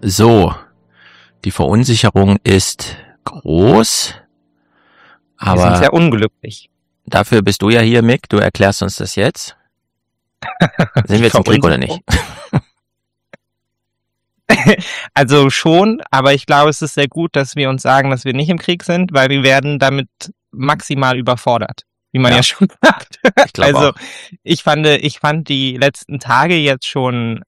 So, die Verunsicherung ist groß, Wir sind aber sehr unglücklich. dafür bist du ja hier, Mick. Du erklärst uns das jetzt. Sind wir jetzt im Krieg oder nicht? Also schon, aber ich glaube, es ist sehr gut, dass wir uns sagen, dass wir nicht im Krieg sind, weil wir werden damit maximal überfordert, wie man Ja. ja schon sagt. Ich glaube Also auch. ich fand die letzten Tage jetzt schon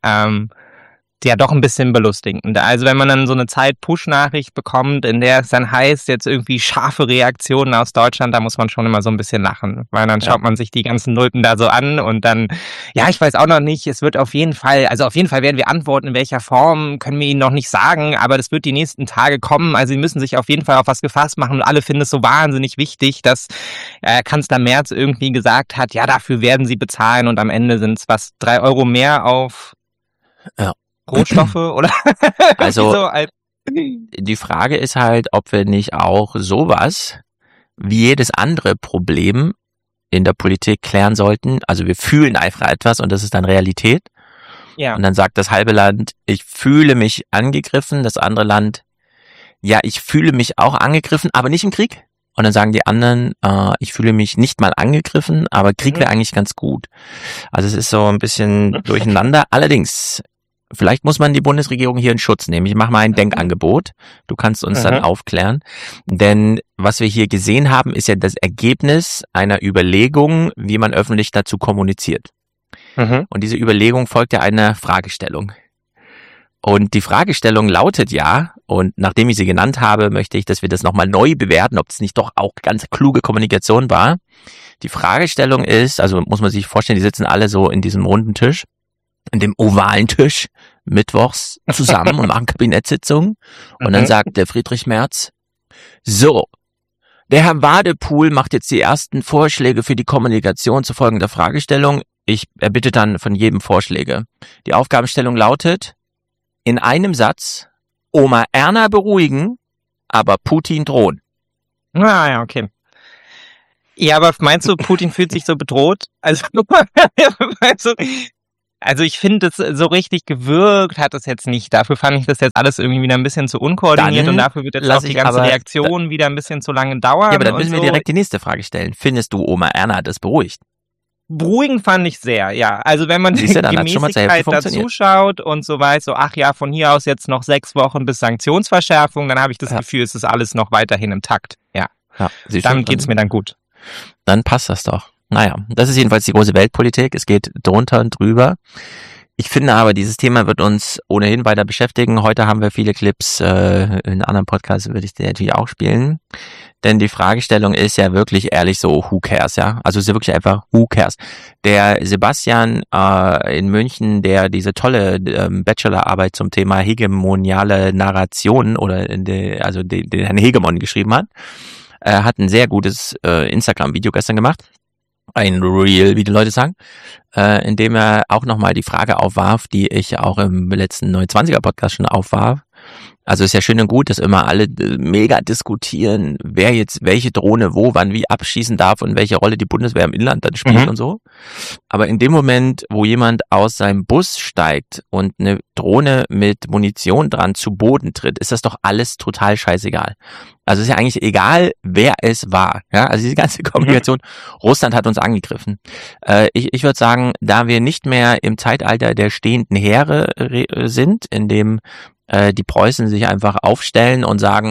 ja doch ein bisschen belustigend. Also wenn man dann so eine Zeit-Push-Nachricht bekommt, in der es dann heißt, jetzt irgendwie scharfe Reaktionen aus Deutschland, da muss man schon immer so ein bisschen lachen, weil dann Ja. schaut man sich die ganzen Nulpen da so an und dann, ja, ich weiß auch noch nicht, es wird auf jeden Fall werden wir antworten, in welcher Form, können wir Ihnen noch nicht sagen, aber das wird die nächsten Tage kommen, also Sie müssen sich auf jeden Fall auf was gefasst machen und alle finden es so wahnsinnig wichtig, dass Kanzler Merz irgendwie gesagt hat, ja, dafür werden Sie bezahlen und am Ende sind es 3 Euro mehr auf Ja. Rohstoffe oder Also so. die Frage ist halt, ob wir nicht auch sowas wie jedes andere Problem in der Politik klären sollten. Also wir fühlen einfach etwas und das ist dann Realität. Ja. Und dann sagt das halbe Land, ich fühle mich angegriffen. Das andere Land, ja, ich fühle mich auch angegriffen, aber nicht im Krieg. Und dann sagen die anderen, ich fühle mich nicht mal angegriffen, aber Krieg wäre eigentlich ganz gut. Also es ist so ein bisschen durcheinander. Allerdings, vielleicht muss man die Bundesregierung hier in Schutz nehmen. Ich mache mal ein Denkangebot. Du kannst uns dann aufklären. Denn was wir hier gesehen haben, ist ja das Ergebnis einer Überlegung, wie man öffentlich dazu kommuniziert. Und diese Überlegung folgt ja einer Fragestellung. Und die Fragestellung lautet ja, und nachdem ich sie genannt habe, möchte ich, dass wir das nochmal neu bewerten, ob es nicht doch auch ganz kluge Kommunikation war. Die Fragestellung ist, also muss man sich vorstellen, die sitzen alle so in diesem runden Tisch, in dem ovalen Tisch, mittwochs zusammen und machen Kabinettssitzungen. Und dann sagt der Friedrich Merz, so, der Herr Wadepool macht jetzt die ersten Vorschläge für die Kommunikation zu folgender Fragestellung. Ich erbitte dann von jedem Vorschläge. Die Aufgabenstellung lautet, in einem Satz, Oma Erna beruhigen, aber Putin drohen. Ah, ja, okay. Ja, aber meinst du, Putin fühlt sich so bedroht? Also ich finde, es so richtig gewirkt hat es jetzt nicht. Dafür fand ich das jetzt alles irgendwie wieder ein bisschen zu unkoordiniert Dann und dafür wird jetzt lass auch die ich ganze aber- Reaktion wieder ein bisschen zu lange dauern. Ja, aber dann müssen wir so. direkt die nächste Frage stellen. Findest du, Oma Erna das beruhigt? Beruhigend fand ich sehr, ja. Also wenn man die Siehst du, dann hat's schon mal zur Hälfte Gemäßigkeit funktioniert. dazu schaut und so weiß, so ach ja, von hier aus jetzt noch 6 Wochen bis Sanktionsverschärfung, dann habe ich das Gefühl, es ist alles noch weiterhin im Takt. Ja, Ja, siehst du, dann geht's mir dann gut. Dann passt das doch. Naja, das ist jedenfalls die große Weltpolitik. Es geht drunter und drüber. Ich finde aber, dieses Thema wird uns ohnehin weiter beschäftigen. Heute haben wir viele Clips, in anderen Podcasts würde ich die natürlich auch spielen. Denn die Fragestellung ist ja wirklich ehrlich so, who cares, ja? Also es ist ja wirklich einfach, who cares? Der Sebastian in München, der diese tolle Bachelorarbeit zum Thema hegemoniale Narration oder den Herrn Hegemon geschrieben hat, hat ein sehr gutes Instagram-Video gestern gemacht. Ein Reel, wie die Leute sagen, in dem er auch nochmal die Frage aufwarf, die ich auch im letzten 29er-Podcast schon aufwarf. Also ist ja schön und gut, dass immer alle mega diskutieren, wer jetzt welche Drohne wo, wann wie abschießen darf und welche Rolle die Bundeswehr im Inland dann spielt und so. Aber in dem Moment, wo jemand aus seinem Bus steigt und eine Drohne mit Munition dran zu Boden tritt, ist das doch alles total scheißegal. Also ist ja eigentlich egal, wer es war. Ja, also diese ganze Kommunikation, Russland hat uns angegriffen. Ich würde sagen, da wir nicht mehr im Zeitalter der stehenden Heere sind, in dem die Preußen sich einfach aufstellen und sagen,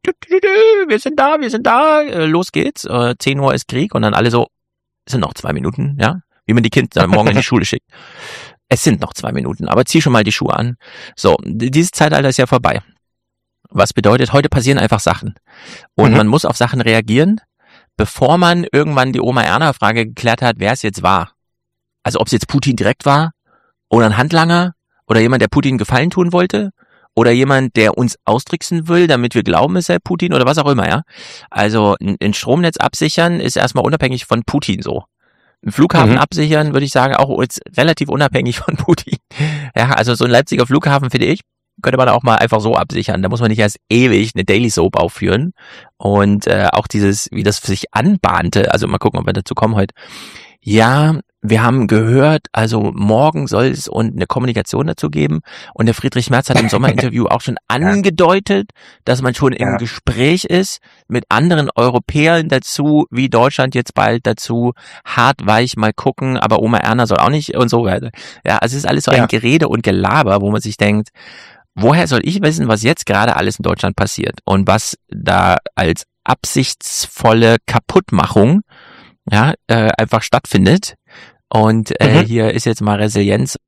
wir sind da, los geht's, 10 Uhr ist Krieg und dann alle so, es sind noch 2 Minuten, ja, wie man die Kinder morgen in die Schule schickt. Es sind noch 2 Minuten, aber zieh schon mal die Schuhe an. So, dieses Zeitalter ist ja vorbei. Was bedeutet, heute passieren einfach Sachen. Und man muss auf Sachen reagieren, bevor man irgendwann die Oma-Erna-Frage geklärt hat, wer es jetzt war. Also ob es jetzt Putin direkt war oder ein Handlanger oder jemand, der Putin Gefallen tun wollte oder jemand, der uns austricksen will, damit wir glauben, es sei Putin oder was auch immer, ja. Also ein Stromnetz absichern ist erstmal unabhängig von Putin so. Ein Flughafen absichern, würde ich sagen, auch jetzt relativ unabhängig von Putin. Ja, also so ein Leipziger Flughafen, finde ich, könnte man auch mal einfach so absichern. Da muss man nicht erst ewig eine Daily Soap aufführen. Und auch dieses, wie das sich anbahnte, also mal gucken, ob wir dazu kommen heute. Ja, wir haben gehört, also morgen soll es und eine Kommunikation dazu geben. Und der Friedrich Merz hat im Sommerinterview auch schon angedeutet, dass man schon im Gespräch ist mit anderen Europäern dazu, wie Deutschland jetzt bald dazu, hart, weich, mal gucken, aber Oma Erna soll auch nicht und so weiter. Ja, also es ist alles so ein Gerede und Gelaber, wo man sich denkt, woher soll ich wissen, was jetzt gerade alles in Deutschland passiert und was da als absichtsvolle Kaputtmachung einfach stattfindet. Und hier ist jetzt mal Resilienz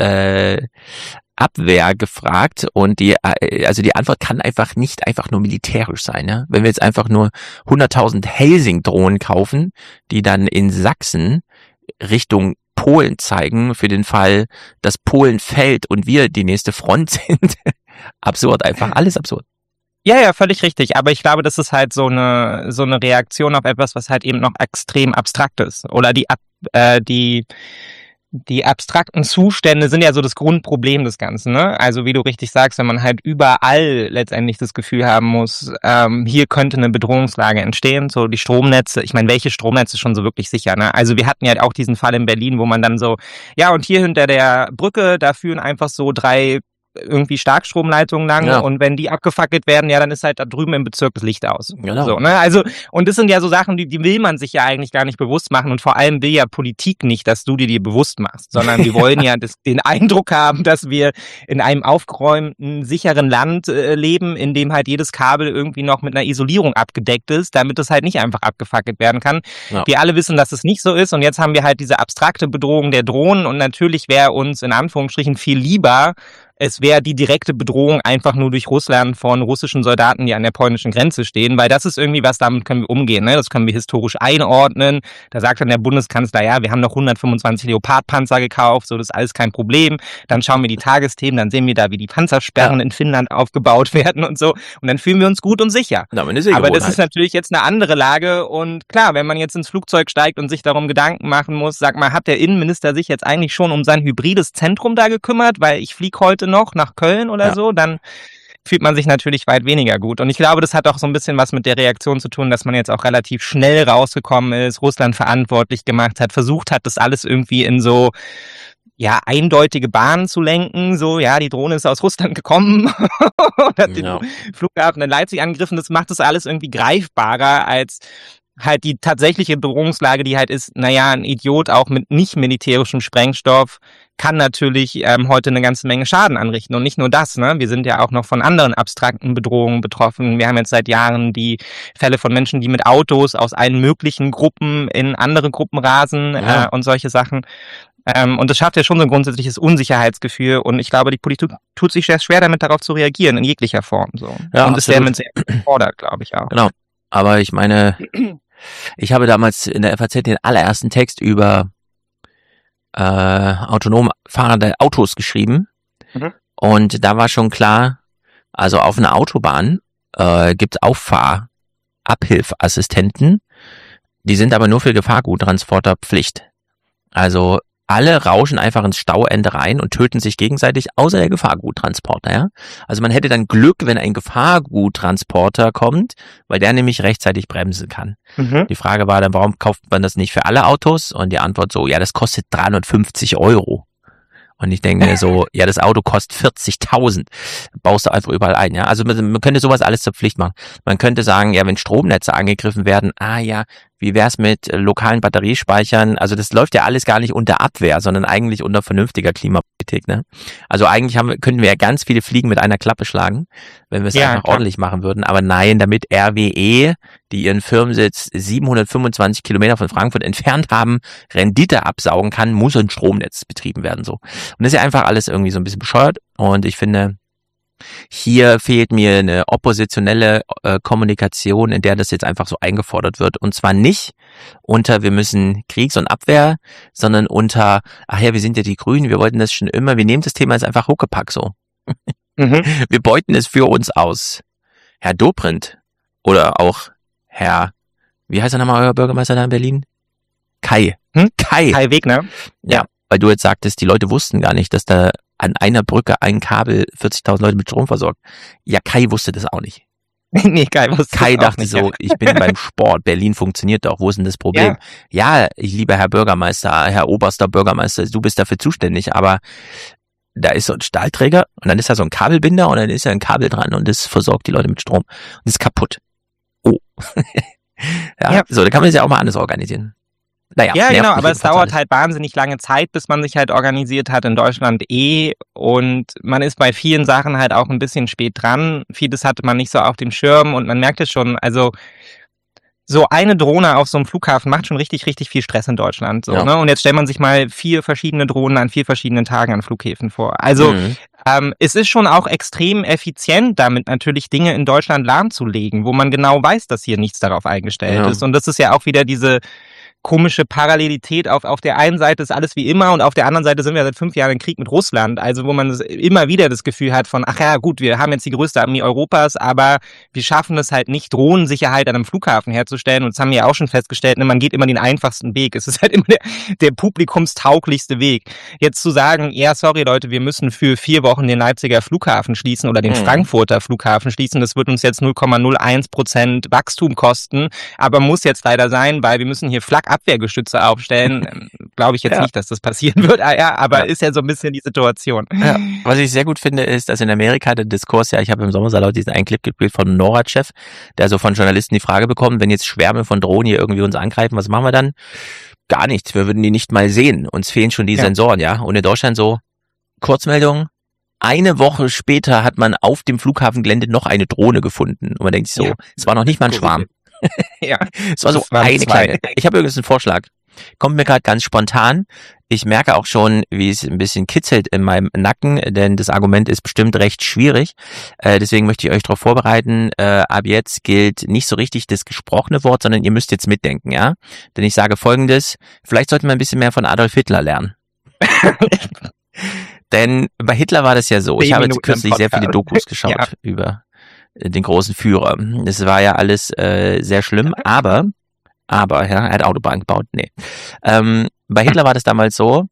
Abwehr gefragt und die Antwort kann nicht einfach nur militärisch sein. Ja? Wenn wir jetzt einfach nur 100.000 Helsing-Drohnen kaufen, die dann in Sachsen Richtung Polen zeigen, für den Fall, dass Polen fällt und wir die nächste Front sind. Absurd, einfach alles absurd. Ja, völlig richtig. Aber ich glaube, das ist halt so eine Reaktion auf etwas, was halt eben noch extrem abstrakt ist. Oder die abstrakten Zustände sind ja so das Grundproblem des Ganzen, ne? Also wie du richtig sagst, wenn man halt überall letztendlich das Gefühl haben muss, hier könnte eine Bedrohungslage entstehen, so die Stromnetze, ich meine, welche Stromnetze schon so wirklich sicher, ne? Also wir hatten ja auch diesen Fall in Berlin, wo man dann so, ja, und hier hinter der Brücke, da führen einfach so 3 irgendwie Starkstromleitungen lang und wenn die abgefackelt werden, ja, dann ist halt da drüben im Bezirk das Licht aus. Genau. So, ne? Also, und das sind ja so Sachen, die will man sich ja eigentlich gar nicht bewusst machen und vor allem will ja Politik nicht, dass du dir bewusst machst, sondern wir wollen ja den Eindruck haben, dass wir in einem aufgeräumten, sicheren Land leben, in dem halt jedes Kabel irgendwie noch mit einer Isolierung abgedeckt ist, damit es halt nicht einfach abgefackelt werden kann. Ja. Wir alle wissen, dass es nicht so ist und jetzt haben wir halt diese abstrakte Bedrohung der Drohnen und natürlich wäre uns in Anführungsstrichen viel lieber, es wäre die direkte Bedrohung einfach nur durch Russland von russischen Soldaten, die an der polnischen Grenze stehen, weil das ist irgendwie was, damit können wir umgehen, ne? Das können wir historisch einordnen. Da sagt dann der Bundeskanzler, ja, wir haben noch 125 Leopardpanzer gekauft, so, das ist alles kein Problem. Dann schauen wir die Tagesthemen, dann sehen wir da, wie die Panzersperren in Finnland aufgebaut werden und so. Und dann fühlen wir uns gut und sicher. Aber das ist natürlich jetzt eine andere Lage und klar, wenn man jetzt ins Flugzeug steigt und sich darum Gedanken machen muss, sag mal, hat der Innenminister sich jetzt eigentlich schon um sein hybrides Zentrum da gekümmert, weil ich fliege heute noch nach Köln oder so, dann fühlt man sich natürlich weit weniger gut. Und ich glaube, das hat auch so ein bisschen was mit der Reaktion zu tun, dass man jetzt auch relativ schnell rausgekommen ist, Russland verantwortlich gemacht hat, versucht hat, das alles irgendwie in so eindeutige Bahnen zu lenken, so, ja, die Drohne ist aus Russland gekommen und hat den Flughafen in Leipzig angegriffen. Das macht das alles irgendwie greifbarer als halt die tatsächliche Bedrohungslage, die halt ist, naja, ein Idiot auch mit nicht militärischem Sprengstoff kann natürlich heute eine ganze Menge Schaden anrichten. Und nicht nur das, ne? Wir sind ja auch noch von anderen abstrakten Bedrohungen betroffen. Wir haben jetzt seit Jahren die Fälle von Menschen, die mit Autos aus allen möglichen Gruppen in andere Gruppen rasen und solche Sachen. Und das schafft ja schon so ein grundsätzliches Unsicherheitsgefühl. Und ich glaube, die Politik tut sich sehr schwer damit, darauf zu reagieren, in jeglicher Form. So. Ja, und das wäre mit sehr gefordert, glaube ich auch. Genau. Aber ich meine, ich habe damals in der FAZ den allerersten Text über autonom fahrende Autos geschrieben. Und da war schon klar, also auf einer Autobahn gibt es Auffahrabhilfeassistenten, die sind aber nur für Gefahrguttransporter Pflicht. Also alle rauschen einfach ins Stauende rein und töten sich gegenseitig, außer der Gefahrguttransporter. Ja? Also man hätte dann Glück, wenn ein Gefahrguttransporter kommt, weil der nämlich rechtzeitig bremsen kann. Die Frage war dann, warum kauft man das nicht für alle Autos? Und die Antwort so, ja, das kostet 350 €. Und ich denke mir so, ja, das Auto kostet 40.000. Baust du einfach überall ein, ja. Also man könnte sowas alles zur Pflicht machen. Man könnte sagen, ja, wenn Stromnetze angegriffen werden, wie wär's mit lokalen Batteriespeichern? Also das läuft ja alles gar nicht unter Abwehr, sondern eigentlich unter vernünftiger Klimapolitik, ne? Also eigentlich könnten wir ja ganz viele Fliegen mit einer Klappe schlagen, wenn wir es einfach ordentlich machen würden. Aber nein, damit RWE, die ihren Firmensitz 725 Kilometer von Frankfurt entfernt haben, Rendite absaugen kann, muss ein Stromnetz betrieben werden, so. Und das ist ja einfach alles irgendwie so ein bisschen bescheuert. Und ich finde, hier fehlt mir eine oppositionelle Kommunikation, in der das jetzt einfach so eingefordert wird. Und zwar nicht unter, wir müssen Kriegs- und Abwehr, sondern unter, wir sind ja die Grünen, wir wollten das schon immer, wir nehmen das Thema jetzt einfach Huckepack so. Wir beuten es für uns aus. Herr Dobrindt oder auch Herr, wie heißt er nochmal, euer Bürgermeister da in Berlin? Kai Wegner. Ja, weil du jetzt sagtest, die Leute wussten gar nicht, dass da an einer Brücke ein Kabel 40.000 Leute mit Strom versorgt. Ja, Kai wusste das auch nicht. Nee, Kai wusste Kai es auch dachte nicht. so, ich bin beim Sport, Berlin funktioniert doch, wo ist denn das Problem? Ja, lieber Herr Bürgermeister, Herr oberster Bürgermeister, du bist dafür zuständig, aber da ist so ein Stahlträger und dann ist da so ein Kabelbinder und dann ist da ein Kabel dran und das versorgt die Leute mit Strom und ist kaputt. Oh. Ja, so, da kann man sich ja auch mal anders organisieren. Naja, Ja, genau, mich aber es jedenfalls dauert alles. halt wahnsinnig lange Zeit, bis man sich halt organisiert hat in Deutschland und man ist bei vielen Sachen halt auch ein bisschen spät dran. Vieles hatte man nicht so auf dem Schirm und man merkt es schon, also so eine Drohne auf so einem Flughafen macht schon richtig, richtig viel Stress in Deutschland. So, Ja. ne? Und jetzt stellt man sich mal 4 verschiedene Drohnen an 4 verschiedenen Tagen an Flughäfen vor. Also es ist schon auch extrem effizient, damit natürlich Dinge in Deutschland lahmzulegen, wo man genau weiß, dass hier nichts darauf eingestellt ist. Und das ist ja auch wieder diese komische Parallelität. Auf der einen Seite ist alles wie immer und auf der anderen Seite sind wir seit 5 Jahren im Krieg mit Russland. Also wo man immer wieder das Gefühl hat von, ach ja gut, wir haben jetzt die größte Armee Europas, aber wir schaffen es halt nicht, Drohnensicherheit an einem Flughafen herzustellen. Und das haben wir ja auch schon festgestellt, ne, man geht immer den einfachsten Weg. Es ist halt immer der publikumstauglichste Weg. Jetzt zu sagen, ja sorry Leute, wir müssen für 4 Wochen den Leipziger Flughafen schließen oder den Frankfurter Flughafen schließen, das wird uns jetzt 0,01% Wachstum kosten, aber muss jetzt leider sein, weil wir müssen hier Flak-Abwehrgeschütze aufstellen. Glaube ich jetzt nicht, dass das passieren wird, aber ist ja so ein bisschen die Situation. Ja. Was ich sehr gut finde, ist, dass in Amerika der Diskurs ich habe im Sommersalat diesen einen Clip gespielt von NORAD-Chef, der so von Journalisten die Frage bekommt, wenn jetzt Schwärme von Drohnen hier irgendwie uns angreifen, was machen wir dann? Gar nichts, wir würden die nicht mal sehen, uns fehlen schon die Sensoren, ja. Und in Deutschland so, Kurzmeldung, eine Woche später hat man auf dem Flughafengelände noch eine Drohne gefunden. Und man denkt sich so, es war noch nicht mal ein Schwarm. Es war so eine kleine. Ich habe übrigens einen Vorschlag. Kommt mir gerade ganz spontan. Ich merke auch schon, wie es ein bisschen kitzelt in meinem Nacken, denn das Argument ist bestimmt recht schwierig. Deswegen möchte ich euch darauf vorbereiten. Ab jetzt gilt nicht so richtig das gesprochene Wort, sondern ihr müsst jetzt mitdenken, ja? Denn ich sage Folgendes, vielleicht sollten wir ein bisschen mehr von Adolf Hitler lernen. Denn bei Hitler war das ja so. Ich habe jetzt kürzlich sehr viele Dokus geschaut über den großen Führer. Das war ja alles sehr schlimm, aber er hat Autobahn gebaut, nee. Bei Hitler war das damals so,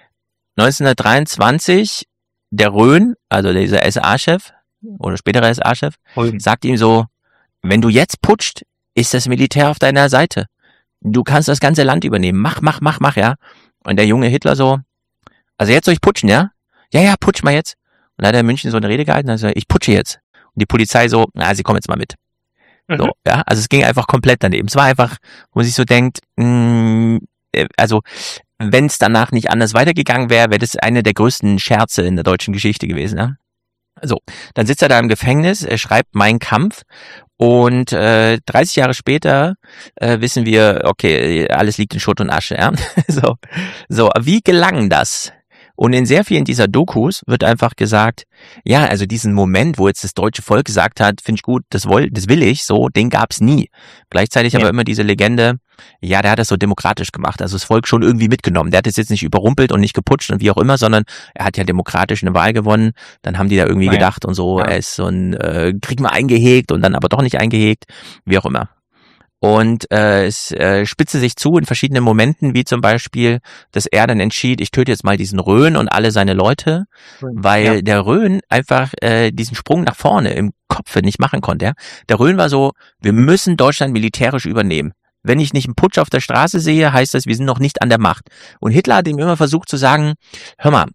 1923, der Röhn, also dieser SA-Chef oder spätere SA-Chef, sagt ihm so, wenn du jetzt putscht, ist das Militär auf deiner Seite. Du kannst das ganze Land übernehmen. Mach, ja. Und der junge Hitler so, also jetzt soll ich putschen, ja? Ja, putsch mal jetzt. Und dann hat er in München so eine Rede gehalten, also ich putsche jetzt. Und die Polizei so, sie kommen jetzt mal mit. So, ja, also es ging einfach komplett daneben. Es war einfach, wo man sich so denkt, also wenn es danach nicht anders weitergegangen wäre, wäre das eine der größten Scherze in der deutschen Geschichte gewesen. Ja? So, dann sitzt er da im Gefängnis, er schreibt Mein Kampf und 30 Jahre später wissen wir, okay, alles liegt in Schutt und Asche. Ja? So, wie gelang das? Und in sehr vielen dieser Dokus wird einfach gesagt, ja, also diesen Moment, wo jetzt das deutsche Volk gesagt hat, finde ich gut, das will ich, so, den gab's nie. Gleichzeitig aber immer diese Legende, ja, der hat das so demokratisch gemacht, also das Volk schon irgendwie mitgenommen. Der hat es jetzt nicht überrumpelt und nicht geputscht und wie auch immer, sondern er hat ja demokratisch eine Wahl gewonnen. Dann haben die da irgendwie gedacht und so, er ist so ein Krieg mal eingehegt und dann aber doch nicht eingehegt, wie auch immer. Und es spitzte sich zu in verschiedenen Momenten, wie zum Beispiel, dass er dann entschied, ich töte jetzt mal diesen Röhn und alle seine Leute, weil der Röhn einfach diesen Sprung nach vorne im Kopf nicht machen konnte. Ja? Der Röhn war so, wir müssen Deutschland militärisch übernehmen. Wenn ich nicht einen Putsch auf der Straße sehe, heißt das, wir sind noch nicht an der Macht. Und Hitler hat ihm immer versucht zu sagen, hör mal,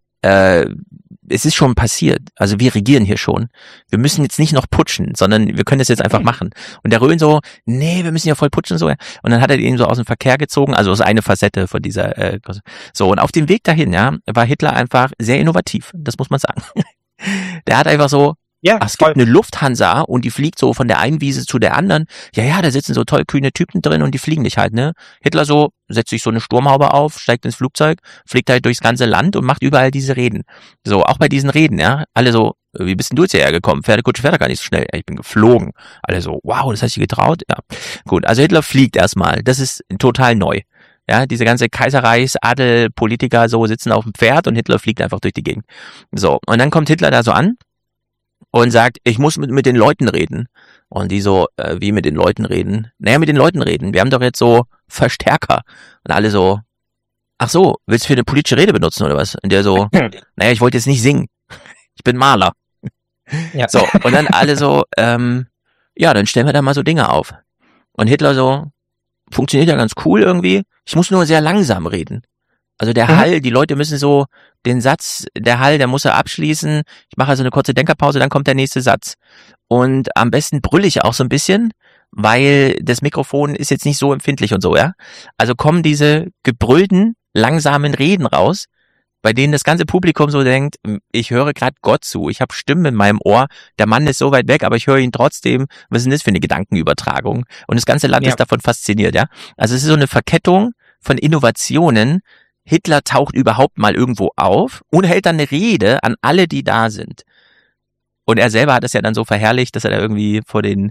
es ist schon passiert. Also wir regieren hier schon. Wir müssen jetzt nicht noch putschen, sondern wir können das jetzt einfach machen. Und der Röhn so, nee, wir müssen ja voll putschen. So. Und dann hat er ihn so aus dem Verkehr gezogen, also aus einer Facette von dieser. So, und auf dem Weg dahin, ja, war Hitler einfach sehr innovativ. Das muss man sagen. Der hat einfach so, es gibt eine Lufthansa und die fliegt so von der einen Wiese zu der anderen. Ja, da sitzen so tollkühne Typen drin und die fliegen nicht halt, ne? Hitler so, setzt sich so eine Sturmhaube auf, steigt ins Flugzeug, fliegt halt durchs ganze Land und macht überall diese Reden. So, auch bei diesen Reden, ja, alle so, wie bist denn du jetzt hierher gekommen? Pferdekutsche fährt gar nicht so schnell. Ja, ich bin geflogen. Alle so, wow, das hast du getraut? Ja, gut, also Hitler fliegt erstmal. Das ist total neu. Ja, diese ganze Kaiserreichsadel, Politiker so sitzen auf dem Pferd und Hitler fliegt einfach durch die Gegend. So, und dann kommt Hitler da so an und sagt, ich muss mit den Leuten reden. Und die so, wie mit den Leuten reden? Naja, mit den Leuten reden. Wir haben doch jetzt so Verstärker. Und alle so, ach so, willst du für eine politische Rede benutzen oder was? Und der so, naja, ich wollte jetzt nicht singen. Ich bin Maler. Ja. So, und dann alle so, ja, dann stellen wir da mal so Dinge auf. Und Hitler so, funktioniert ja ganz cool irgendwie, ich muss nur sehr langsam reden. Also der Hall, die Leute müssen so den Satz, der Hall, der muss er abschließen. Ich mache also eine kurze Denkerpause, dann kommt der nächste Satz. Und am besten brülle ich auch so ein bisschen, weil das Mikrofon ist jetzt nicht so empfindlich und so, ja. Also kommen diese gebrüllten, langsamen Reden raus, bei denen das ganze Publikum so denkt, ich höre gerade Gott zu, ich habe Stimmen in meinem Ohr, der Mann ist so weit weg, aber ich höre ihn trotzdem. Was ist denn das für eine Gedankenübertragung? Und das ganze Land ist davon fasziniert, ja. Also es ist so eine Verkettung von Innovationen. Hitler taucht überhaupt mal irgendwo auf und hält dann eine Rede an alle, die da sind. Und er selber hat es ja dann so verherrlicht, dass er da irgendwie vor den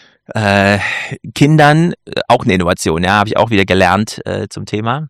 Kindern, auch eine Innovation, ja, habe ich auch wieder gelernt zum Thema.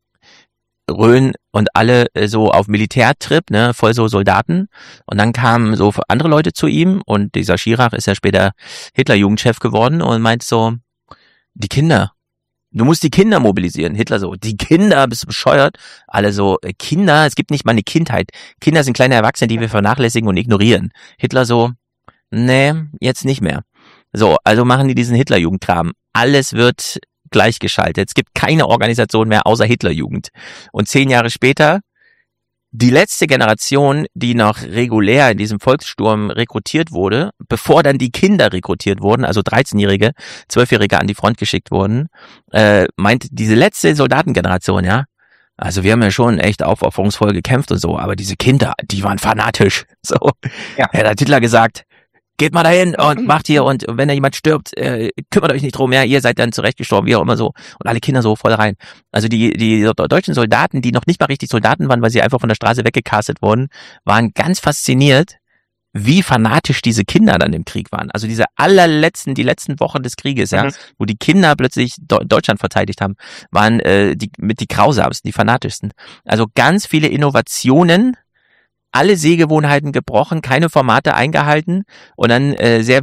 Röhn und alle so auf Militärtrip, ne, voll so Soldaten. Und dann kamen so andere Leute zu ihm und dieser Schirach ist ja später Hitler-Jugendchef geworden und meint so, die Kinder, du musst die Kinder mobilisieren. Hitler so, die Kinder, bist du bescheuert? Alle so, Kinder, es gibt nicht mal eine Kindheit. Kinder sind kleine Erwachsene, die wir vernachlässigen und ignorieren. Hitler so, nee, jetzt nicht mehr. So, also machen die diesen Hitler-Jugendkram. Alles wird gleichgeschaltet. Es gibt keine Organisation mehr außer Hitlerjugend. Und 10 Jahre später, die letzte Generation, die noch regulär in diesem Volkssturm rekrutiert wurde, bevor dann die Kinder rekrutiert wurden, also 13-Jährige, 12-Jährige an die Front geschickt wurden, meint diese letzte Soldatengeneration, ja, also wir haben ja schon echt aufopferungsvoll gekämpft und so, aber diese Kinder, die waren fanatisch. So, ja. Er hat Hitler gesagt, geht mal dahin und macht hier und wenn da jemand stirbt, kümmert euch nicht drum, ja, ihr seid dann zurecht gestorben, wie auch immer so. Und alle Kinder so voll rein. Also die deutschen Soldaten, die noch nicht mal richtig Soldaten waren, weil sie einfach von der Straße weggecastet wurden, waren ganz fasziniert, wie fanatisch diese Kinder dann im Krieg waren. Also diese die letzten Wochen des Krieges, ja, wo die Kinder plötzlich Deutschland verteidigt haben, waren die grausamsten, die fanatischsten. Also ganz viele Innovationen, alle Sehgewohnheiten gebrochen, keine Formate eingehalten und dann sehr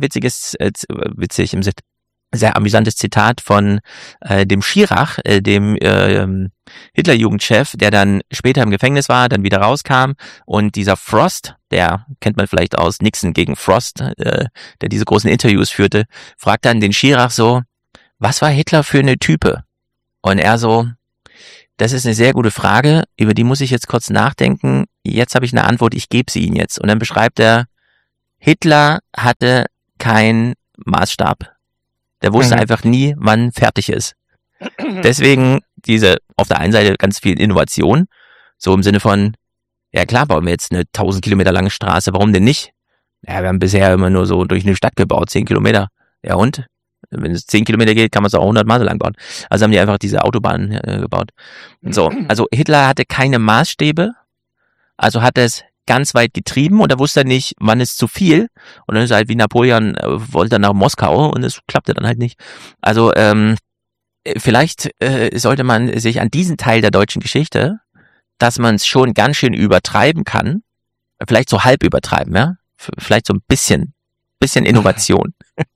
sehr amüsantes Zitat von dem Schirach, dem Hitlerjugendchef, der dann später im Gefängnis war, dann wieder rauskam und dieser Frost, der kennt man vielleicht aus Nixon gegen Frost, der diese großen Interviews führte, fragt dann den Schirach so, was war Hitler für eine Type? Und er so, das ist eine sehr gute Frage, über die muss ich jetzt kurz nachdenken. Jetzt habe ich eine Antwort, ich gebe sie Ihnen jetzt. Und dann beschreibt er, Hitler hatte keinen Maßstab. Der wusste einfach nie, wann fertig ist. Deswegen diese auf der einen Seite ganz viel Innovation, so im Sinne von, ja klar, bauen wir jetzt eine 1000 Kilometer lange Straße, warum denn nicht? Ja, wir haben bisher immer nur so durch eine Stadt gebaut, 10 Kilometer. Ja und? Wenn es 10 Kilometer geht, kann man es auch 100 Mal so lang bauen. Also haben die einfach diese Autobahnen gebaut. So, also Hitler hatte keine Maßstäbe, also hat es ganz weit getrieben und er wusste nicht, wann ist zu viel. Und dann ist er halt wie Napoleon, wollte nach Moskau und es klappte dann halt nicht. Also vielleicht sollte man sich an diesen Teil der deutschen Geschichte, dass man es schon ganz schön übertreiben kann, vielleicht so halb übertreiben, ja, vielleicht so ein bisschen Innovation.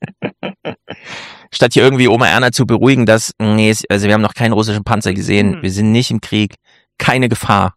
Statt hier irgendwie Oma Erna zu beruhigen, dass, nee, also wir haben noch keinen russischen Panzer gesehen, wir sind nicht im Krieg, keine Gefahr.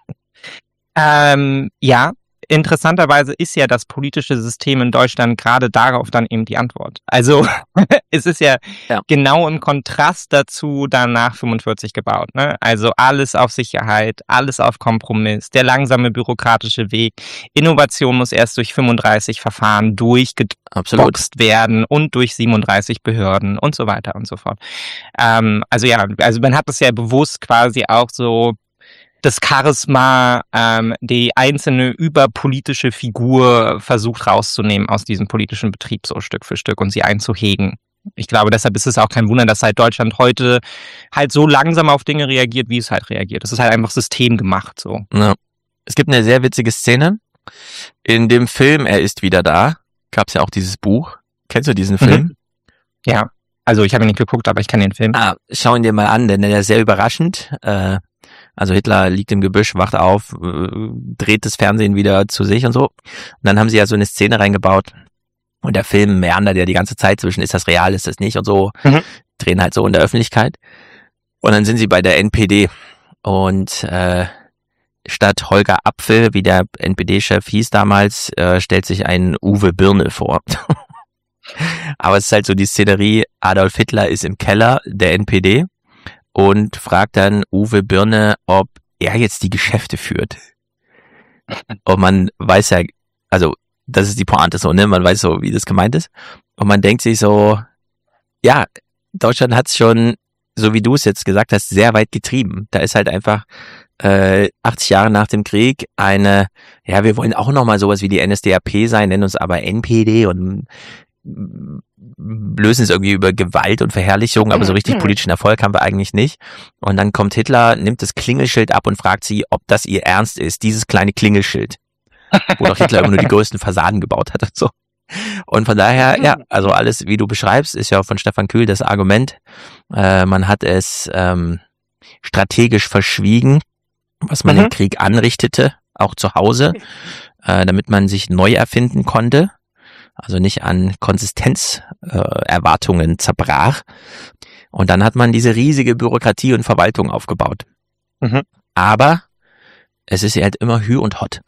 Ja, interessanterweise ist ja das politische System in Deutschland gerade darauf dann eben die Antwort. Also es ist ja genau im Kontrast dazu dann nach 45 gebaut, ne? Also alles auf Sicherheit, alles auf Kompromiss, der langsame bürokratische Weg. Innovation muss erst durch 35 Verfahren durchgeboxt werden und durch 37 Behörden und so weiter und so fort. Also man hat das ja bewusst quasi auch so das Charisma, die einzelne überpolitische Figur versucht rauszunehmen aus diesem politischen Betrieb so Stück für Stück und sie einzuhegen. Ich glaube, deshalb ist es auch kein Wunder, dass halt Deutschland heute halt so langsam auf Dinge reagiert, wie es halt reagiert. Es ist halt einfach systemgemacht so. Ja. Es gibt eine sehr witzige Szene in dem Film Er ist wieder da. Gab's ja auch dieses Buch. Kennst du diesen Film? Ja, also ich habe ihn nicht geguckt, aber ich kenne den Film. Schau ihn dir mal an, denn der ist sehr überraschend. Also Hitler liegt im Gebüsch, wacht auf, dreht das Fernsehen wieder zu sich und so. Und dann haben sie ja so eine Szene reingebaut. Und der Film meandert ja die ganze Zeit zwischen, ist das real, ist das nicht und so. Drehen halt so in der Öffentlichkeit. Und dann sind sie bei der NPD. Und statt Holger Apfel, wie der NPD-Chef hieß damals, stellt sich ein Uwe Birne vor. Aber es ist halt so die Szenerie, Adolf Hitler ist im Keller der NPD und fragt dann Uwe Birne, ob er jetzt die Geschäfte führt. Und man weiß ja, also das ist die Pointe so, ne? Man weiß so, wie das gemeint ist. Und man denkt sich so, ja, Deutschland hat's schon, so wie du es jetzt gesagt hast, sehr weit getrieben. Da ist halt einfach 80 Jahre nach dem Krieg eine, ja, wir wollen auch nochmal sowas wie die NSDAP sein, nennen uns aber NPD und lösen es irgendwie über Gewalt und Verherrlichung, aber so richtig politischen Erfolg haben wir eigentlich nicht. Und dann kommt Hitler, nimmt das Klingelschild ab und fragt sie, ob das ihr Ernst ist, dieses kleine Klingelschild. Wo doch Hitler immer nur die größten Fassaden gebaut hat und so. Und von daher, ja, also alles, wie du beschreibst, ist ja auch von Stefan Kühl das Argument. Man hat es strategisch verschwiegen, was man im Krieg anrichtete, auch zu Hause, damit man sich neu erfinden konnte, also nicht an Konsistenzerwartungen zerbrach. Und dann hat man diese riesige Bürokratie und Verwaltung aufgebaut. Aber es ist ja halt immer Hü und Hott.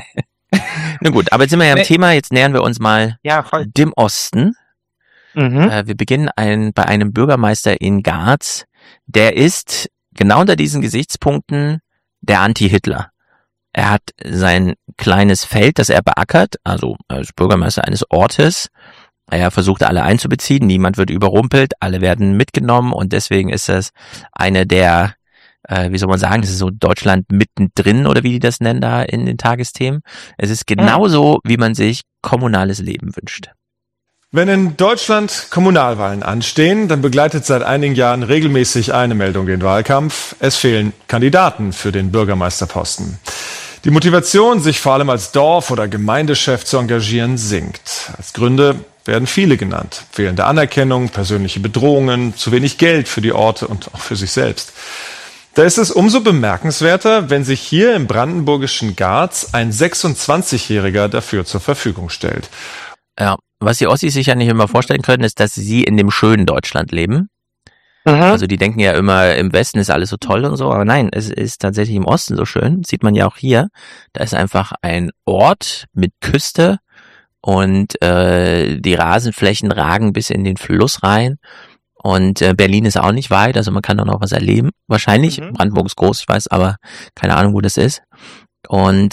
Na gut, aber jetzt sind wir ja im Thema, jetzt nähern wir uns mal dem Osten. Wir beginnen bei einem Bürgermeister in Garz, der ist genau unter diesen Gesichtspunkten der Anti-Hitler. Er hat sein kleines Feld, das er beackert, also als Bürgermeister eines Ortes. Er versucht alle einzubeziehen, niemand wird überrumpelt, alle werden mitgenommen und deswegen ist das eine der, wie soll man sagen, das ist so Deutschland mittendrin oder wie die das nennen da in den Tagesthemen. Es ist genauso, wie man sich kommunales Leben wünscht. Wenn in Deutschland Kommunalwahlen anstehen, dann begleitet seit einigen Jahren regelmäßig eine Meldung den Wahlkampf. Es fehlen Kandidaten für den Bürgermeisterposten. Die Motivation, sich vor allem als Dorf- oder Gemeindechef zu engagieren, sinkt. Als Gründe werden viele genannt. Fehlende Anerkennung, persönliche Bedrohungen, zu wenig Geld für die Orte und auch für sich selbst. Da ist es umso bemerkenswerter, wenn sich hier im brandenburgischen Garz ein 26-Jähriger dafür zur Verfügung stellt. Ja, was die Ossis sich ja nicht immer vorstellen können, ist, dass sie in dem schönen Deutschland leben. Also die denken ja immer, im Westen ist alles so toll und so, aber nein, es ist tatsächlich im Osten so schön. Sieht man ja auch hier. Da ist einfach ein Ort mit Küste und die Rasenflächen ragen bis in den Fluss rein. Und Berlin ist auch nicht weit, also man kann auch noch was erleben. Wahrscheinlich, Brandenburg ist groß, ich weiß, aber keine Ahnung, wo das ist. Und